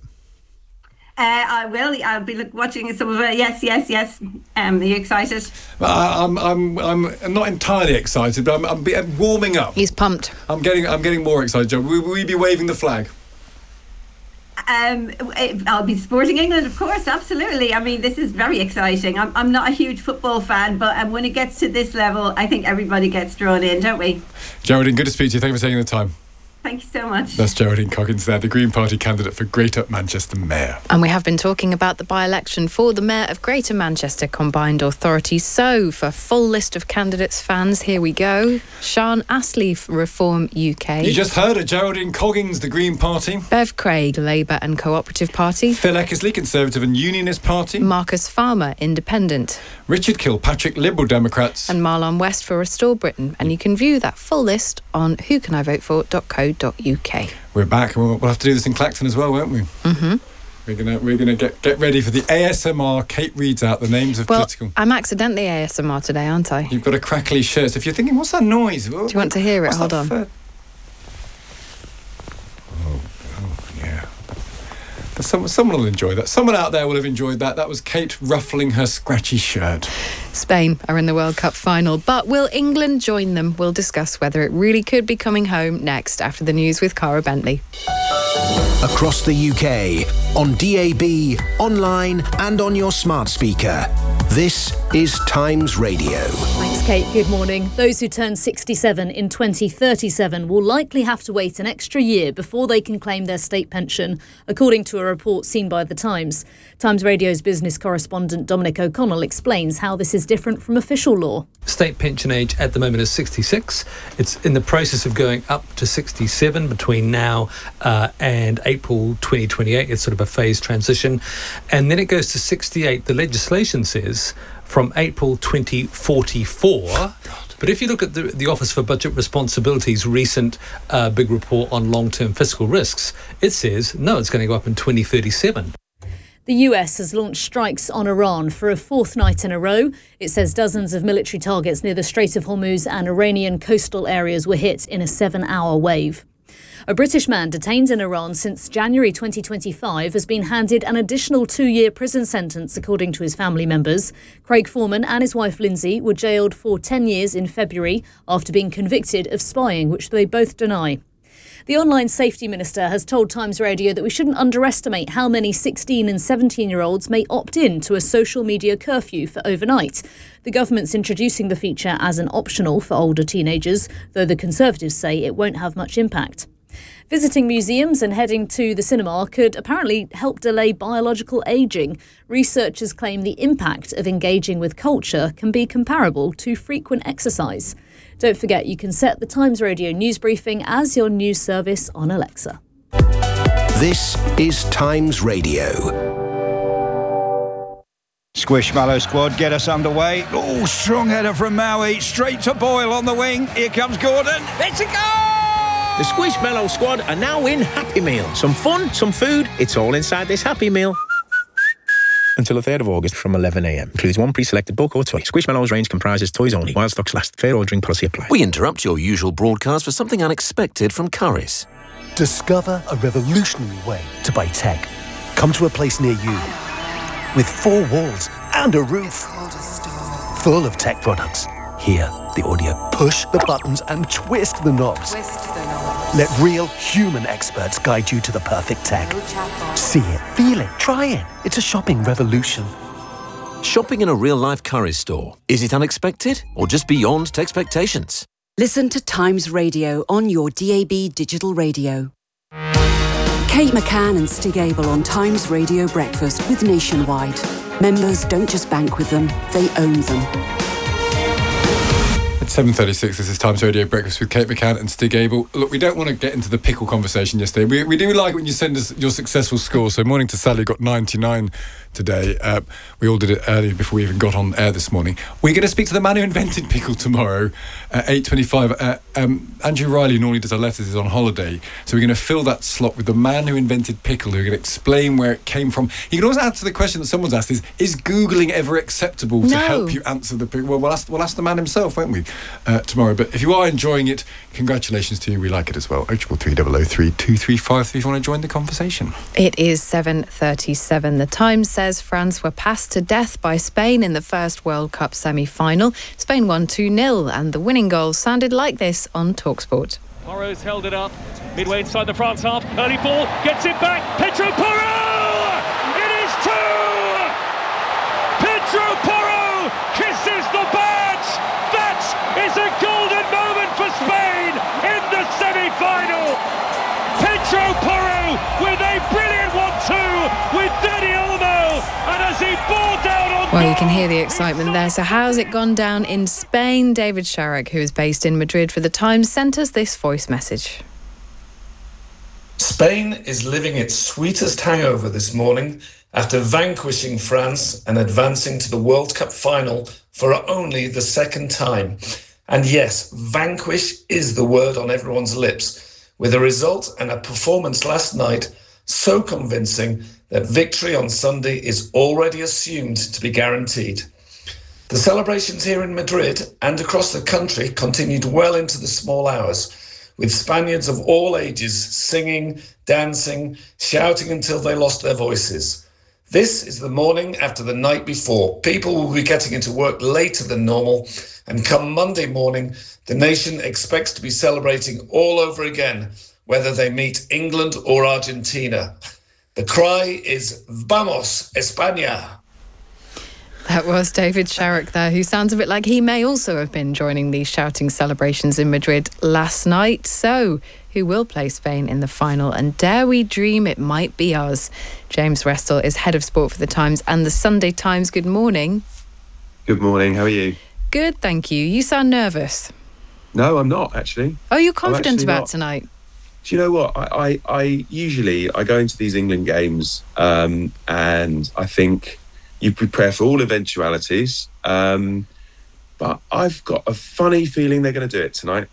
[SPEAKER 13] Uh, I will. I'll be look, watching some of it. Yes, yes, yes. Um, are you excited?
[SPEAKER 1] Uh, I'm, I'm, I'm not entirely excited, but I'm, I'm, I'm warming up.
[SPEAKER 2] He's pumped.
[SPEAKER 1] I'm getting, I'm getting more excited. Joe, will, will we be waving the flag?
[SPEAKER 13] Um, I'll be supporting England, of course. Absolutely. I mean, this is very exciting. I'm, I'm not a huge football fan, but um, when it gets to this level, I think everybody gets drawn in, don't we?
[SPEAKER 1] Geraldine, good to speak to you. Thank you for taking the time.
[SPEAKER 13] Thank you so much.
[SPEAKER 1] That's Geraldine Coggins there, the Green Party candidate for Greater Manchester Mayor.
[SPEAKER 2] And we have been talking about the by-election for the Mayor of Greater Manchester Combined Authority. So, for a full list of candidates, fans, here we go. Sian Astley, Reform U K.
[SPEAKER 1] You just heard it, Geraldine Coggins, the Green Party.
[SPEAKER 2] Bev Craig, Labour and Cooperative Party.
[SPEAKER 1] Phil Eckersley, Conservative and Unionist Party.
[SPEAKER 2] Marcus Farmer, Independent.
[SPEAKER 1] Richard Kilpatrick, Liberal Democrats.
[SPEAKER 2] And Marlon West for Restore Britain. And you can view that full list on who can I vote for dot co dot uk.
[SPEAKER 1] We're back, and we'll, we'll have to do this in Clacton as well, won't we?
[SPEAKER 2] Mm-hmm.
[SPEAKER 1] We're gonna we're gonna get get ready for the A S M R. Kate reads out the names of
[SPEAKER 2] well,
[SPEAKER 1] political.
[SPEAKER 2] I'm accidentally A S M R today, aren't I?
[SPEAKER 1] You've got a crackly shirt. So if you're thinking, what's that noise?
[SPEAKER 2] Do you want to hear it?
[SPEAKER 1] What's
[SPEAKER 2] Hold on.
[SPEAKER 1] Fur- oh, oh, yeah. Someone, someone will enjoy that. Someone out there will have enjoyed that. That was Kate ruffling her scratchy shirt.
[SPEAKER 2] Spain are in the World Cup final, but will England join them? We'll discuss whether it really could be coming home next after the news with Cara Bentley.
[SPEAKER 4] Across the U K, on D A B, online and on your smart speaker. This is Times Radio.
[SPEAKER 5] Thanks, Kate. Good morning. Those who turn sixty-seven in twenty thirty-seven will likely have to wait an extra year before they can claim their state pension, according to a report seen by The Times. Times Radio's business correspondent Dominic O'Connell explains how this is different from official law.
[SPEAKER 6] State pension age at the moment is sixty-six. It's in the process of going up to sixty-seven between now uh, and April twenty twenty-eight. It's sort of a phased transition. And then it goes to sixty-eight. The legislation says from April twenty forty-four. But if you look at the, the Office for Budget Responsibility's recent uh, big report on long-term fiscal risks, it says, no, it's going to go up in twenty thirty-seven.
[SPEAKER 5] The U S has launched strikes on Iran for a fourth night in a row. It says dozens of military targets near the Strait of Hormuz and Iranian coastal areas were hit in a seven-hour wave. A British man detained in Iran since January twenty twenty-five has been handed an additional two-year prison sentence, according to his family members. Craig Foreman and his wife Lindsay were jailed for ten years in February after being convicted of spying, which they both deny. The Online Safety Minister has told Times Radio that we shouldn't underestimate how many sixteen and seventeen-year-olds may opt in to a social media curfew for overnight. The government's introducing the feature as an optional for older teenagers, though the Conservatives say it won't have much impact. Visiting museums and heading to the cinema could apparently help delay biological ageing. Researchers claim the impact of engaging with culture can be comparable to frequent exercise. Don't forget you can set the Times Radio news briefing as your news service on Alexa.
[SPEAKER 4] This is Times Radio.
[SPEAKER 14] Squishmallow squad get us underway. Oh, strong header from Maui. Straight to Boyle on the wing. Here comes Gordon. It's a goal!
[SPEAKER 15] The Squishmallow squad are now in Happy Meal. Some fun, some food. It's all inside this Happy Meal. Until the third of August from eleven a m. Includes one pre-selected book or toy. Squishmallow's range comprises toys only. While stocks last. Fair ordering policy applies.
[SPEAKER 16] We interrupt your usual broadcast for something unexpected from Currys.
[SPEAKER 17] Discover a revolutionary way to buy tech. Come to a place near you with four walls and a roof full of tech products. Hear the audio. Push the buttons and twist the knobs.
[SPEAKER 18] Twist the knobs.
[SPEAKER 17] Let real human experts guide you to the perfect tech.
[SPEAKER 18] No chatbot.
[SPEAKER 17] See it, feel it, try it. It's a shopping revolution.
[SPEAKER 16] Shopping in a real-life Currys store. Is it unexpected or just beyond expectations?
[SPEAKER 3] Listen to Times Radio on your D A B digital radio. Kate McCann and Stig Abel on Times Radio Breakfast with Nationwide. Members don't just bank with them, they own them.
[SPEAKER 1] It's seven thirty-six, this is Times Radio Breakfast with Kate McCann and Stig Abel. Look, we don't want to get into the pickle conversation yesterday. We, we do like when you send us your successful score. So morning to Sally, got ninety-nine today. Uh, we all did it early before we even got on air this morning. We're going to speak to the man who invented pickle tomorrow at eight twenty-five. Uh, um, Andrew Riley, who normally does our letters, is on holiday. So we're going to fill that slot with the man who invented pickle, who's going to explain where it came from. You can also answer the question that someone's asked is, is Googling ever acceptable to
[SPEAKER 2] No.
[SPEAKER 1] help you answer the pickle? Well, we'll ask, we'll ask the man himself, won't we? Uh, tomorrow. But if you are enjoying it, congratulations to you. We like it as well. oh triple three double oh three two three five three if you want to join the conversation.
[SPEAKER 2] It is seven thirty-seven. The Times says France were passed to death by Spain in the first World Cup semi-final. Spain won two nil and the winning goal sounded like this on TalkSport.
[SPEAKER 19] Porro's held it up midway inside the France half. Early ball, gets it back. Pedro Porro! It is two! Pedro Porro kisses the badge! That is a golden moment for Spain in the semi-final. Pedro Porro with a brilliant one two with Dani Olmo, and as he bore down on
[SPEAKER 2] Well, you can hear the excitement there. So how's it gone down in Spain? David Sharrock, who is based in Madrid for The Times, sent us this voice message.
[SPEAKER 20] Spain is living its sweetest hangover this morning after vanquishing France and advancing to the World Cup final for only the second time. And yes, vanquish is the word on everyone's lips, with a result and a performance last night so convincing that victory on Sunday is already assumed to be guaranteed. The celebrations here in Madrid and across the country continued well into the small hours, with Spaniards of all ages singing, dancing, shouting until they lost their voices. This is the morning after the night before. People will be getting into work later than normal, and come Monday morning, the nation expects to be celebrating all over again, whether they meet England or Argentina. The cry is Vamos, España.
[SPEAKER 2] That was David Sharrock there, who sounds a bit like he may also have been joining these shouting celebrations in Madrid last night. So, who will play Spain in the final? And dare we dream it might be us? James Restall is head of sport for The Times and The Sunday Times. Good morning.
[SPEAKER 18] Good morning, how are you?
[SPEAKER 2] Good, thank you. You sound nervous.
[SPEAKER 18] No, I'm not, actually.
[SPEAKER 2] Oh, you're confident about
[SPEAKER 18] not.
[SPEAKER 2] tonight?
[SPEAKER 18] Do you know what? I, I, I usually, I go into these England games um, and I think you prepare for all eventualities. Um, but I've got a funny feeling they're going to do it tonight.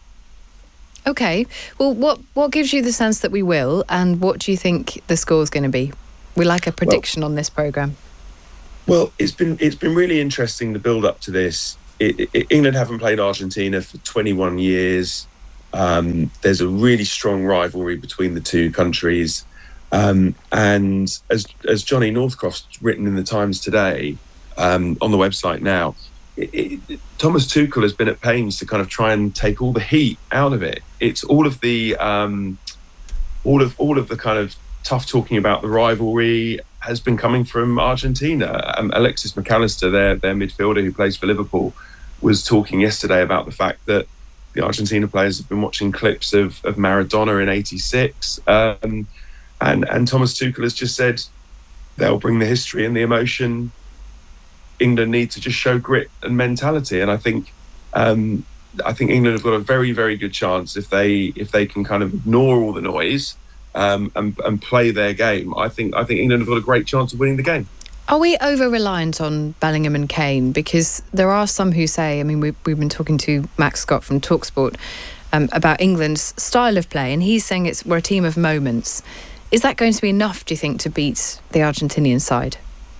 [SPEAKER 2] Okay. Well, what, what gives you the sense that we will, and what do you think the score's going to be? We like a prediction well, on this programme.
[SPEAKER 18] Well, it's been it's been really interesting, the build-up to this. It, it, England haven't played Argentina for twenty-one years. Um, there's a really strong rivalry between the two countries. Um, and as as Johnny Northcroft's written in the Times today, um, on the website now, it, it, Thomas Tuchel has been at pains to kind of try and take all the heat out of it. It's all of the um, all of all of the kind of tough talking about the rivalry has been coming from Argentina. Um, Alexis McAllister, their their midfielder who plays for Liverpool, was talking yesterday about the fact that the Argentina players have been watching clips of, of Maradona in eighty-six. Um, and, and Thomas Tuchel has just said they'll bring the history and the emotion. England need to just show grit and mentality. And I think um, I think England have got a very, very good chance if they if they can kind of ignore all the noise um, and, and play their game. I think I think England have got a great chance of winning the game.
[SPEAKER 2] Are we over-reliant on Bellingham and Kane? Because there are some who say, I mean, we've, we've been talking to Max Scott from TalkSport um, about England's style of play, and he's saying it's we're a team of moments. Is that going to be enough, do you think, to beat the Argentinian side?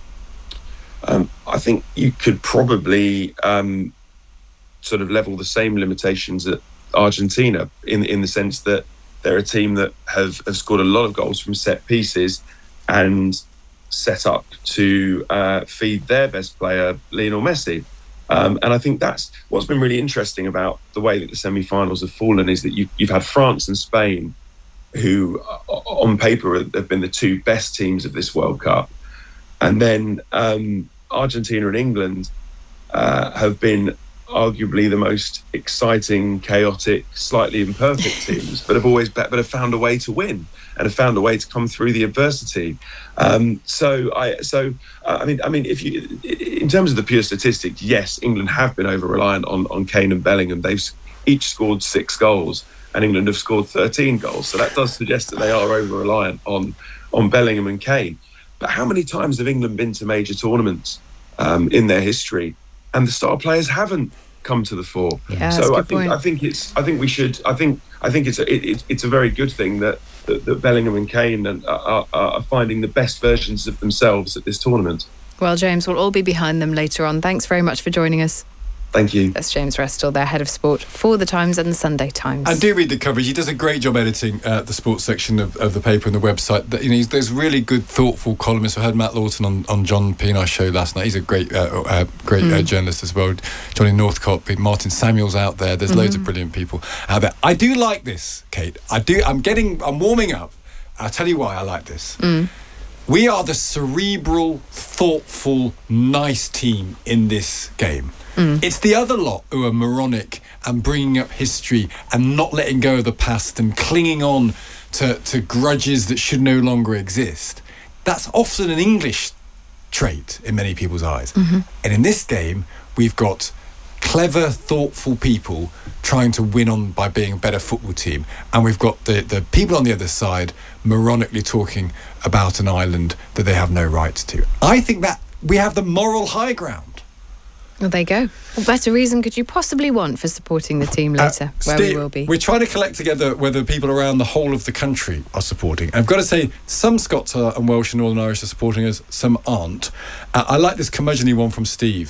[SPEAKER 18] Um, I think you could probably um, sort of level the same limitations at Argentina in in the sense that they're a team that have, have scored a lot of goals from set pieces and set up to uh, feed their best player, Lionel Messi. Um, and I think that's what's been really interesting about the way that the semi-finals have fallen is that you, you've had France and Spain, who on paper have been the two best teams of this World Cup. And then um, Argentina and England uh, have been arguably the most exciting, chaotic, slightly imperfect teams, but have always but have found a way to win and have found a way to come through the adversity. Um, so I so uh, I mean I mean if you in terms of the pure statistics, yes, England have been over reliant on on Kane and Bellingham. They've each scored six goals, and England have scored thirteen goals. So that does suggest that they are over reliant on on Bellingham and Kane. But how many times have England been to major tournaments um, in their history, and the star players haven't come to the fore?
[SPEAKER 2] Yeah,
[SPEAKER 18] so
[SPEAKER 2] that's a
[SPEAKER 18] I
[SPEAKER 2] good
[SPEAKER 18] think
[SPEAKER 2] point.
[SPEAKER 18] I think it's I think we should I think I think it's a, it, it, it's a very good thing that that, that Bellingham and Kane are, are, are finding the best versions of themselves at this tournament.
[SPEAKER 2] Well, James, we'll all be behind them later on. Thanks very much for joining us.
[SPEAKER 18] Thank you.
[SPEAKER 2] That's James Restall, their head of sport for The Times and The Sunday Times.
[SPEAKER 1] And do read the coverage. He does a great job editing uh, the sports section of, of the paper and the website. That, you know, he's, there's really good, thoughtful columnists. I heard Matt Lawton on, on John Pienaar's show last night. He's a great uh, uh, great mm. uh, journalist as well. Johnny Northcott, Martin Samuel's out there. There's mm-hmm. loads of brilliant people out there. I do like this, Kate. I do. I'm getting. I'm warming up. I'll tell you why I like this.
[SPEAKER 2] Mm.
[SPEAKER 1] We are the cerebral, thoughtful, nice team in this game.
[SPEAKER 2] Mm.
[SPEAKER 1] It's the other lot who are moronic and bringing up history and not letting go of the past and clinging on to, to grudges that should no longer exist. That's often an English trait in many people's eyes.
[SPEAKER 2] Mm-hmm.
[SPEAKER 1] And in this game, we've got clever, thoughtful people trying to win on by being a better football team. And we've got the, the people on the other side moronically talking about an island that they have no right to. I think that we have the moral high ground.
[SPEAKER 2] Well, there you go. What better reason could you possibly want for supporting the team later,
[SPEAKER 1] uh,
[SPEAKER 2] where
[SPEAKER 1] Steve,
[SPEAKER 2] we will be?
[SPEAKER 1] We're trying to collect together whether people around the whole of the country are supporting. And I've got to say, some Scots are, and Welsh and Northern Irish are supporting us, some aren't. Uh, I like this curmudgeon-y one from Steve.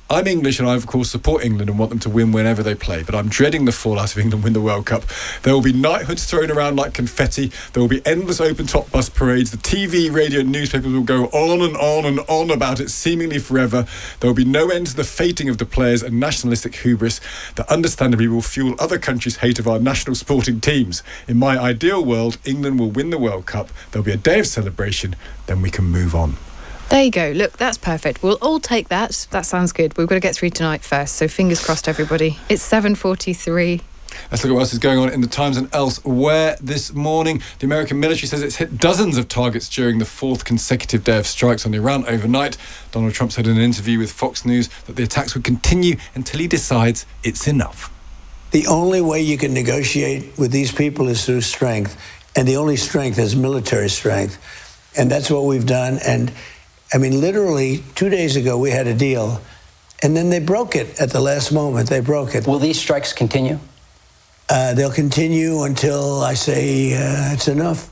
[SPEAKER 1] I'm English and I, of course, support England and want them to win whenever they play, but I'm dreading the fallout of England win the World Cup. There will be knighthoods thrown around like confetti. There will be endless open-top bus parades. The T V, radio and newspapers will go on and on and on about it seemingly forever. There will be no end to the fating of the players and nationalistic hubris that understandably will fuel other countries' hate of our national sporting teams. In my ideal world, England will win the World Cup. There'll be a day of celebration, then we can move on.
[SPEAKER 2] There you go. Look, that's perfect. We'll all take that. That sounds good. We've got to get through tonight first, so fingers crossed, everybody. It's seven forty-three.
[SPEAKER 1] Let's look at what else is going on in the Times and elsewhere this morning. The American military says it's hit dozens of targets during the fourth consecutive day of strikes on Iran overnight. Donald Trump said in an interview with Fox News that the attacks would continue until he decides it's enough.
[SPEAKER 7] The only way you can negotiate with these people is through strength, and the only strength is military strength. And that's what we've done. And I mean, literally, two days ago, we had a deal, and then they broke it at the last moment. They broke it.
[SPEAKER 21] Will these strikes continue?
[SPEAKER 7] Uh, they'll continue until I say uh, it's enough.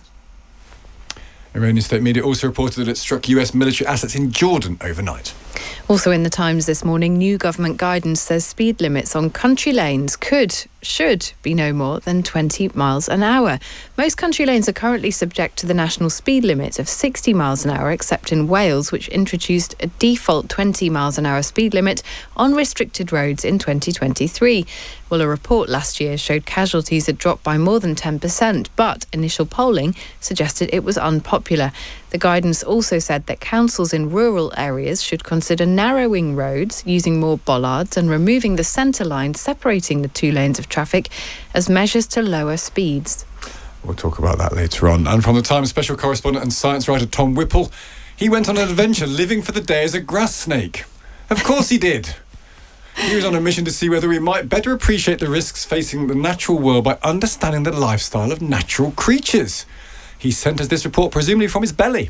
[SPEAKER 1] Iranian state media also reported that it struck U S military assets in Jordan overnight.
[SPEAKER 2] Also in the Times this morning, new government guidance says speed limits on country lanes could, should be no more than twenty miles an hour. Most country lanes are currently subject to the national speed limit of sixty miles an hour, except in Wales, which introduced a default twenty miles an hour speed limit on restricted roads in twenty twenty-three. Well, a report last year showed casualties had dropped by more than ten percent, but initial polling suggested it was unpopular. The guidance also said that councils in rural areas should consider narrowing roads, using more bollards and removing the centre line separating the two lanes of traffic as measures to lower speeds.
[SPEAKER 1] We'll talk about that later on. And from the Times special correspondent and science writer Tom Whipple, he went on an adventure living for the day as a grass snake. Of course he did. He was on a mission to see whether we might better appreciate the risks facing the natural world by understanding the lifestyle of natural creatures. He sent us this report, presumably from his belly.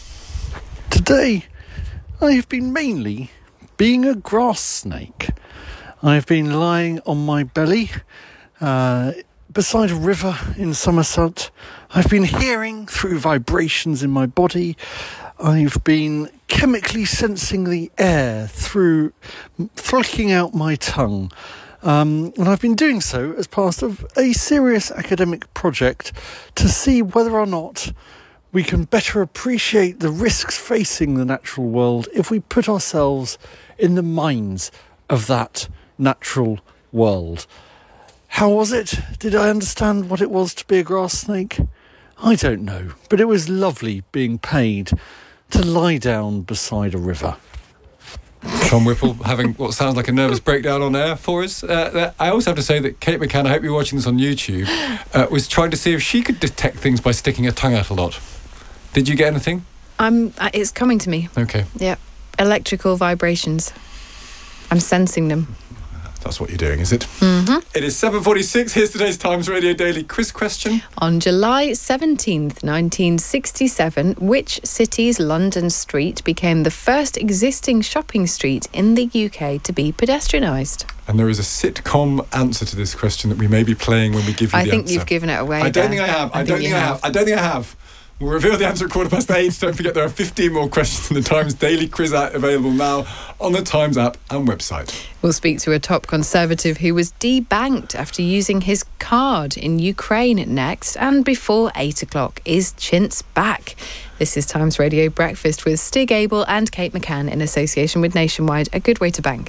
[SPEAKER 22] Today, I have been mainly being a grass snake. I have been lying on my belly uh, beside a river in Somerset. I've been hearing through vibrations in my body. I've been chemically sensing the air through flicking out my tongue. Um, and I've been doing so as part of a serious academic project to see whether or not we can better appreciate the risks facing the natural world if we put ourselves in the minds of that natural world. How was it? Did I understand what it was to be a grass snake? I don't know, but it was lovely being paid to lie down beside a river.
[SPEAKER 1] Tom Whipple having what sounds like a nervous breakdown on air for us. Uh, I also have to say that Kate McCann, I hope you're watching this on YouTube, uh, was trying to see if she could detect things by sticking her tongue out a lot. Did you get anything?
[SPEAKER 2] I'm. Uh, it's coming to me.
[SPEAKER 1] Okay.
[SPEAKER 2] Yeah. Electrical vibrations. I'm sensing them.
[SPEAKER 1] That's what you're doing, is it?
[SPEAKER 2] Mm-hmm.
[SPEAKER 1] It is seven forty-six. Here's today's Times Radio Daily quiz question.
[SPEAKER 2] On July seventeenth, nineteen sixty-seven, which city's London Street became the first existing shopping street in the U K to be pedestrianised?
[SPEAKER 1] And there is a sitcom answer to this question that we may be playing when we give you
[SPEAKER 2] I
[SPEAKER 1] the
[SPEAKER 2] think
[SPEAKER 1] answer.
[SPEAKER 2] you've given it away.
[SPEAKER 1] I don't
[SPEAKER 2] there.
[SPEAKER 1] think I have. I,
[SPEAKER 2] I
[SPEAKER 1] don't
[SPEAKER 2] think
[SPEAKER 1] think I have. have. I don't think I have. We'll reveal the answer at quarter past eight. Don't forget there are fifteen more questions in the Times Daily Quiz app available now on the Times app and website.
[SPEAKER 2] We'll speak to a top Conservative who was debanked after using his card in Ukraine next. And before eight o'clock, is Chintz back? This is Times Radio Breakfast with Stig Abel and Kate McCann in association with Nationwide, a good way to bank.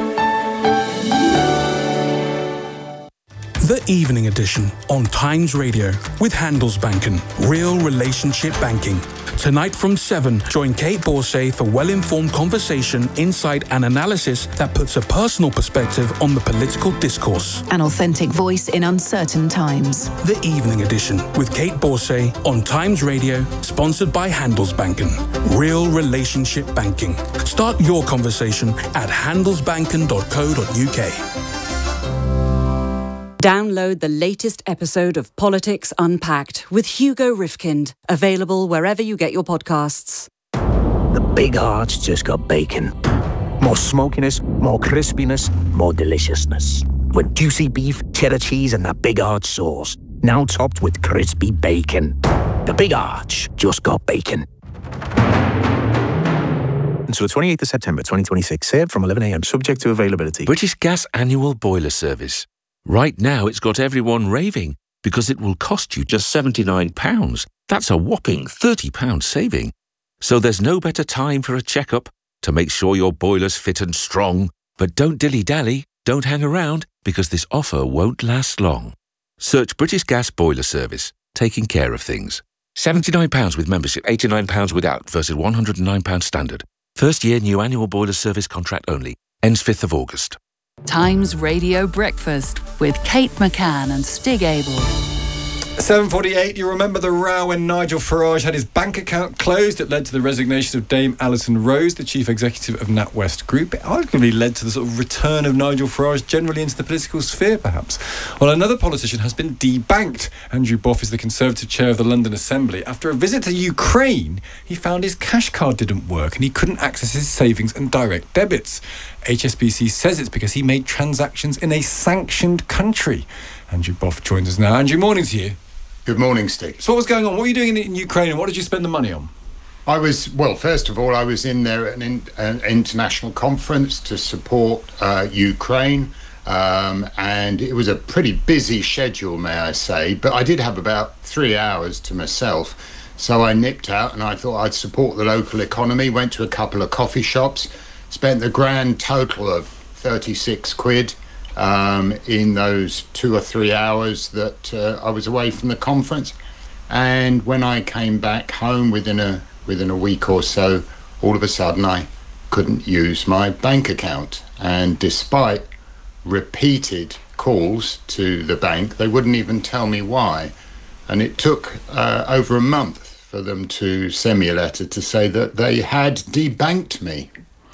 [SPEAKER 23] The Evening Edition on Times Radio with Handelsbanken, real relationship banking. Tonight from seven, join Kate Borsay for well-informed conversation, insight and analysis that puts a personal perspective on the political discourse.
[SPEAKER 24] An authentic voice in uncertain times.
[SPEAKER 23] The Evening Edition with Kate Borsay on Times Radio, sponsored by Handelsbanken, real relationship banking. Start your conversation at handelsbanken dot co dot uk.
[SPEAKER 3] Download the latest episode of Politics Unpacked with Hugo Rifkind, available wherever you get your podcasts.
[SPEAKER 15] The Big Arch just got bacon. More smokiness, more crispiness, more deliciousness. With juicy beef, cheddar cheese and that Big Arch sauce. Now topped with crispy bacon. The Big Arch just got bacon. until the twenty-eighth of September twenty twenty-six. Served from eleven a m, subject to availability.
[SPEAKER 8] British Gas Annual Boiler Service. Right now it's got everyone raving because it will cost you just seventy-nine pounds. That's a whopping thirty pounds saving. So there's no better time for a checkup to make sure your boiler's fit and strong. But don't dilly-dally, don't hang around, because this offer won't last long. Search British Gas Boiler Service, taking care of things. seventy-nine pounds with membership, eighty-nine pounds without, versus one hundred and nine pounds standard. First year new annual boiler service contract only. Ends fifth of August.
[SPEAKER 24] Times Radio Breakfast with Kate McCann and Stig Abel.
[SPEAKER 1] seven forty-eight, you remember the row when Nigel Farage had his bank account closed? It led to the resignation of Dame Alison Rose, the chief executive of NatWest Group. It arguably led to the sort of return of Nigel Farage generally into the political sphere, perhaps. Well, another politician has been debanked. Andrew Boff is the Conservative chair of the London Assembly. After a visit to Ukraine, he found his cash card didn't work and he couldn't access his savings and direct debits. H S B C says it's because he made transactions in a sanctioned country. Andrew Boff joins us now. Andrew, morning to you.
[SPEAKER 9] Good morning, Steve.
[SPEAKER 1] So what was going on? What were you doing in, in Ukraine and what did you spend the money on?
[SPEAKER 9] I was, well, first of all, I was in there at an, in, an international conference to support uh, Ukraine. Um, and it was a pretty busy schedule, may I say. But I did have about three hours to myself. So I nipped out and I thought I'd support the local economy. Went to a couple of coffee shops. Spent the grand total of thirty-six quid. Um, in those two or three hours that uh, I was away from the conference. And when I came back home within a within a week or so, all of a sudden I couldn't use my bank account. And despite repeated calls to the bank, they wouldn't even tell me why. And it took uh, over a month for them to send me a letter to say that they had debanked me.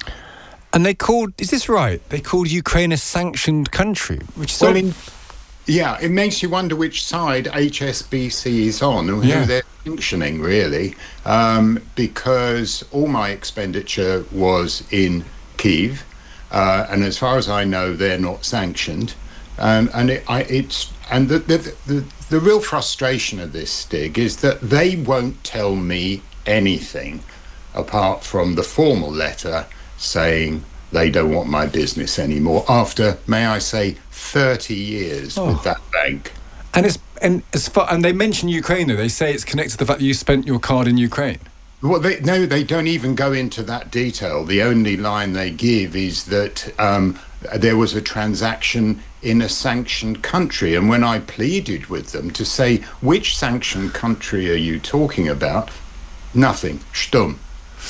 [SPEAKER 1] And they called, is this right? They called Ukraine a sanctioned country, which is
[SPEAKER 9] well,
[SPEAKER 1] so...
[SPEAKER 9] in, yeah, it makes you wonder which side H S B C is on and
[SPEAKER 1] Yeah.
[SPEAKER 9] who they're sanctioning, really, um, because all my expenditure was in Kyiv, uh, and as far as I know, they're not sanctioned. Um, and it, I, it's and the the, the the real frustration of this, Stig, is that they won't tell me anything apart from the formal letter saying they don't want my business anymore after, may I say, thirty years
[SPEAKER 1] Oh.
[SPEAKER 9] with that bank.
[SPEAKER 1] And it's and as far and they mention Ukraine though. They say it's connected to the fact that you spent your card in Ukraine.
[SPEAKER 9] Well, they, no, they don't even go into that detail. The only line they give is that um, there was a transaction in a sanctioned country. And when I pleaded with them to say, which sanctioned country are you talking about? Nothing. Stumm.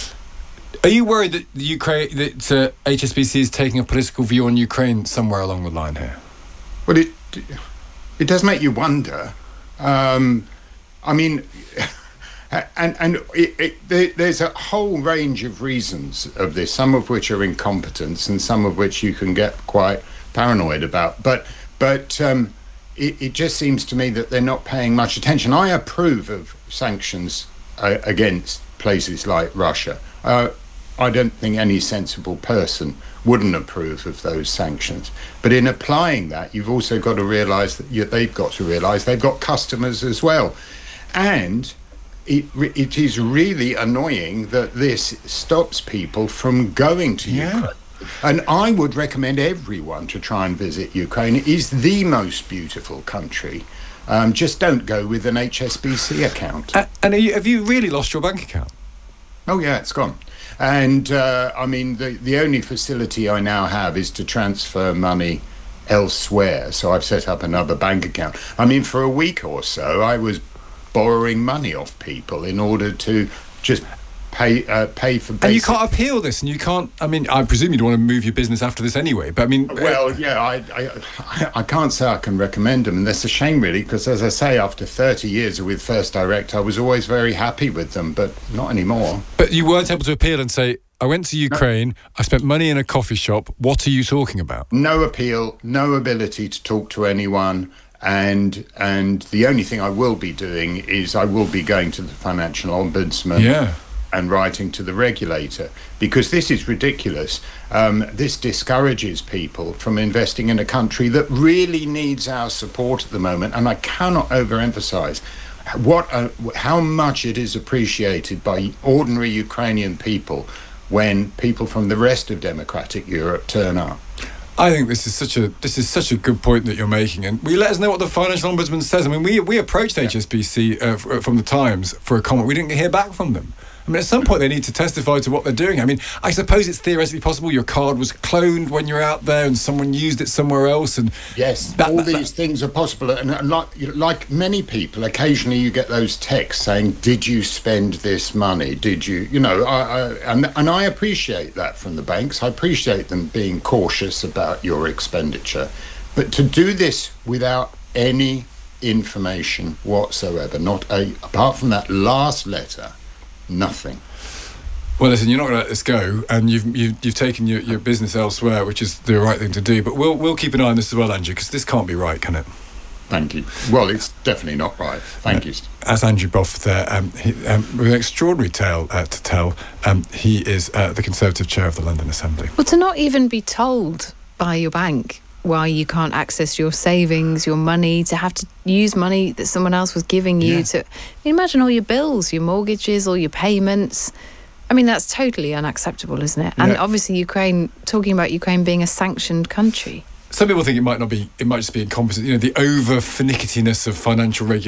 [SPEAKER 1] Are you worried that the Ukraine, that uh, H S B C is taking a political view on Ukraine somewhere along the line here?
[SPEAKER 9] Well, it it does make you wonder. Um, I mean, and and it, it, there, there's a whole range of reasons of this. Some of which are incompetence, and some of which you can get quite paranoid about. But but um, it, it just seems to me that they're not paying much attention. I approve of sanctions uh, against places like Russia. Uh, I don't think any sensible person wouldn't approve of those sanctions. But in applying that, you've also got to realise that you, they've got to realise they've got customers as well. And it, it is really annoying that this stops people from going to
[SPEAKER 1] Yeah.
[SPEAKER 9] Ukraine. And I would recommend everyone to try and visit Ukraine. It is the most beautiful country. Um, just don't go with an H S B C account.
[SPEAKER 1] Uh, and are you, have you really lost your bank account?
[SPEAKER 9] Oh, yeah, it's gone. And, uh, I mean, the, the only facility I now have is to transfer money elsewhere. So I've set up another bank account. I mean, for a week or so, I was borrowing money off people in order to just pay uh, pay for basic...
[SPEAKER 1] And you can't appeal this, and you can't... I mean, I presume you'd want to move your business after this anyway, but I mean...
[SPEAKER 9] Well, yeah, I, I I can't say I can recommend them, and that's a shame, really, because, as I say, after thirty years with First Direct, I was always very happy with them, but not anymore.
[SPEAKER 1] But you weren't able to appeal and say, I went to Ukraine, I spent money in a coffee shop, what are you talking about?
[SPEAKER 9] No appeal, no ability to talk to anyone, and and the only thing I will be doing is I will be going to the Financial Ombudsman...
[SPEAKER 1] Yeah.
[SPEAKER 9] and writing to the regulator, because this is ridiculous. Um, this discourages people from investing in a country that really needs our support at the moment, and I cannot overemphasize what uh, how much it is appreciated by ordinary Ukrainian people when people from the rest of democratic Europe turn up.
[SPEAKER 1] I think this is such a this is such a good point that you're making, and will you let us know what the Financial Ombudsman says? I mean, we we approached H S B C uh, f- from the Times for a comment. We didn't hear back from them. I mean, at some point they need to testify to what they're doing. I mean, I suppose it's theoretically possible your card was cloned when you're out there and someone used it somewhere else. And
[SPEAKER 9] yes,
[SPEAKER 1] that,
[SPEAKER 9] all
[SPEAKER 1] that,
[SPEAKER 9] these
[SPEAKER 1] that,
[SPEAKER 9] things are possible. And, and like, like many people, occasionally you get those texts saying, "Did you spend this money? Did you?" You know, I, I, and and I appreciate that from the banks. I appreciate them being cautious about your expenditure, but to do this without any information whatsoever, not a apart from that last letter. Nothing.
[SPEAKER 1] Well, listen, you're not going to let this go, and you've you've, you've taken your, your business elsewhere, which is the right thing to do. But we'll we'll keep an eye on this as well, Andrew, because this can't be right, can it?
[SPEAKER 9] Thank you. Well, it's definitely not right. Thank uh, you.
[SPEAKER 1] As Andrew Boff there, um, he, um, with an extraordinary tale uh, to tell, um, he is uh, the Conservative chair of the London Assembly.
[SPEAKER 2] Well, to not even be told by your bank why you can't access your savings, your money, to have to use money that someone else was giving you. Yeah. To I mean, imagine all your bills, your mortgages, all your payments. I mean, that's totally unacceptable, isn't it? And yeah. obviously Ukraine, talking about Ukraine being a sanctioned country.
[SPEAKER 1] Some people think it might not be, it might just be incompetent, you know, the over-finickiness of financial regulation.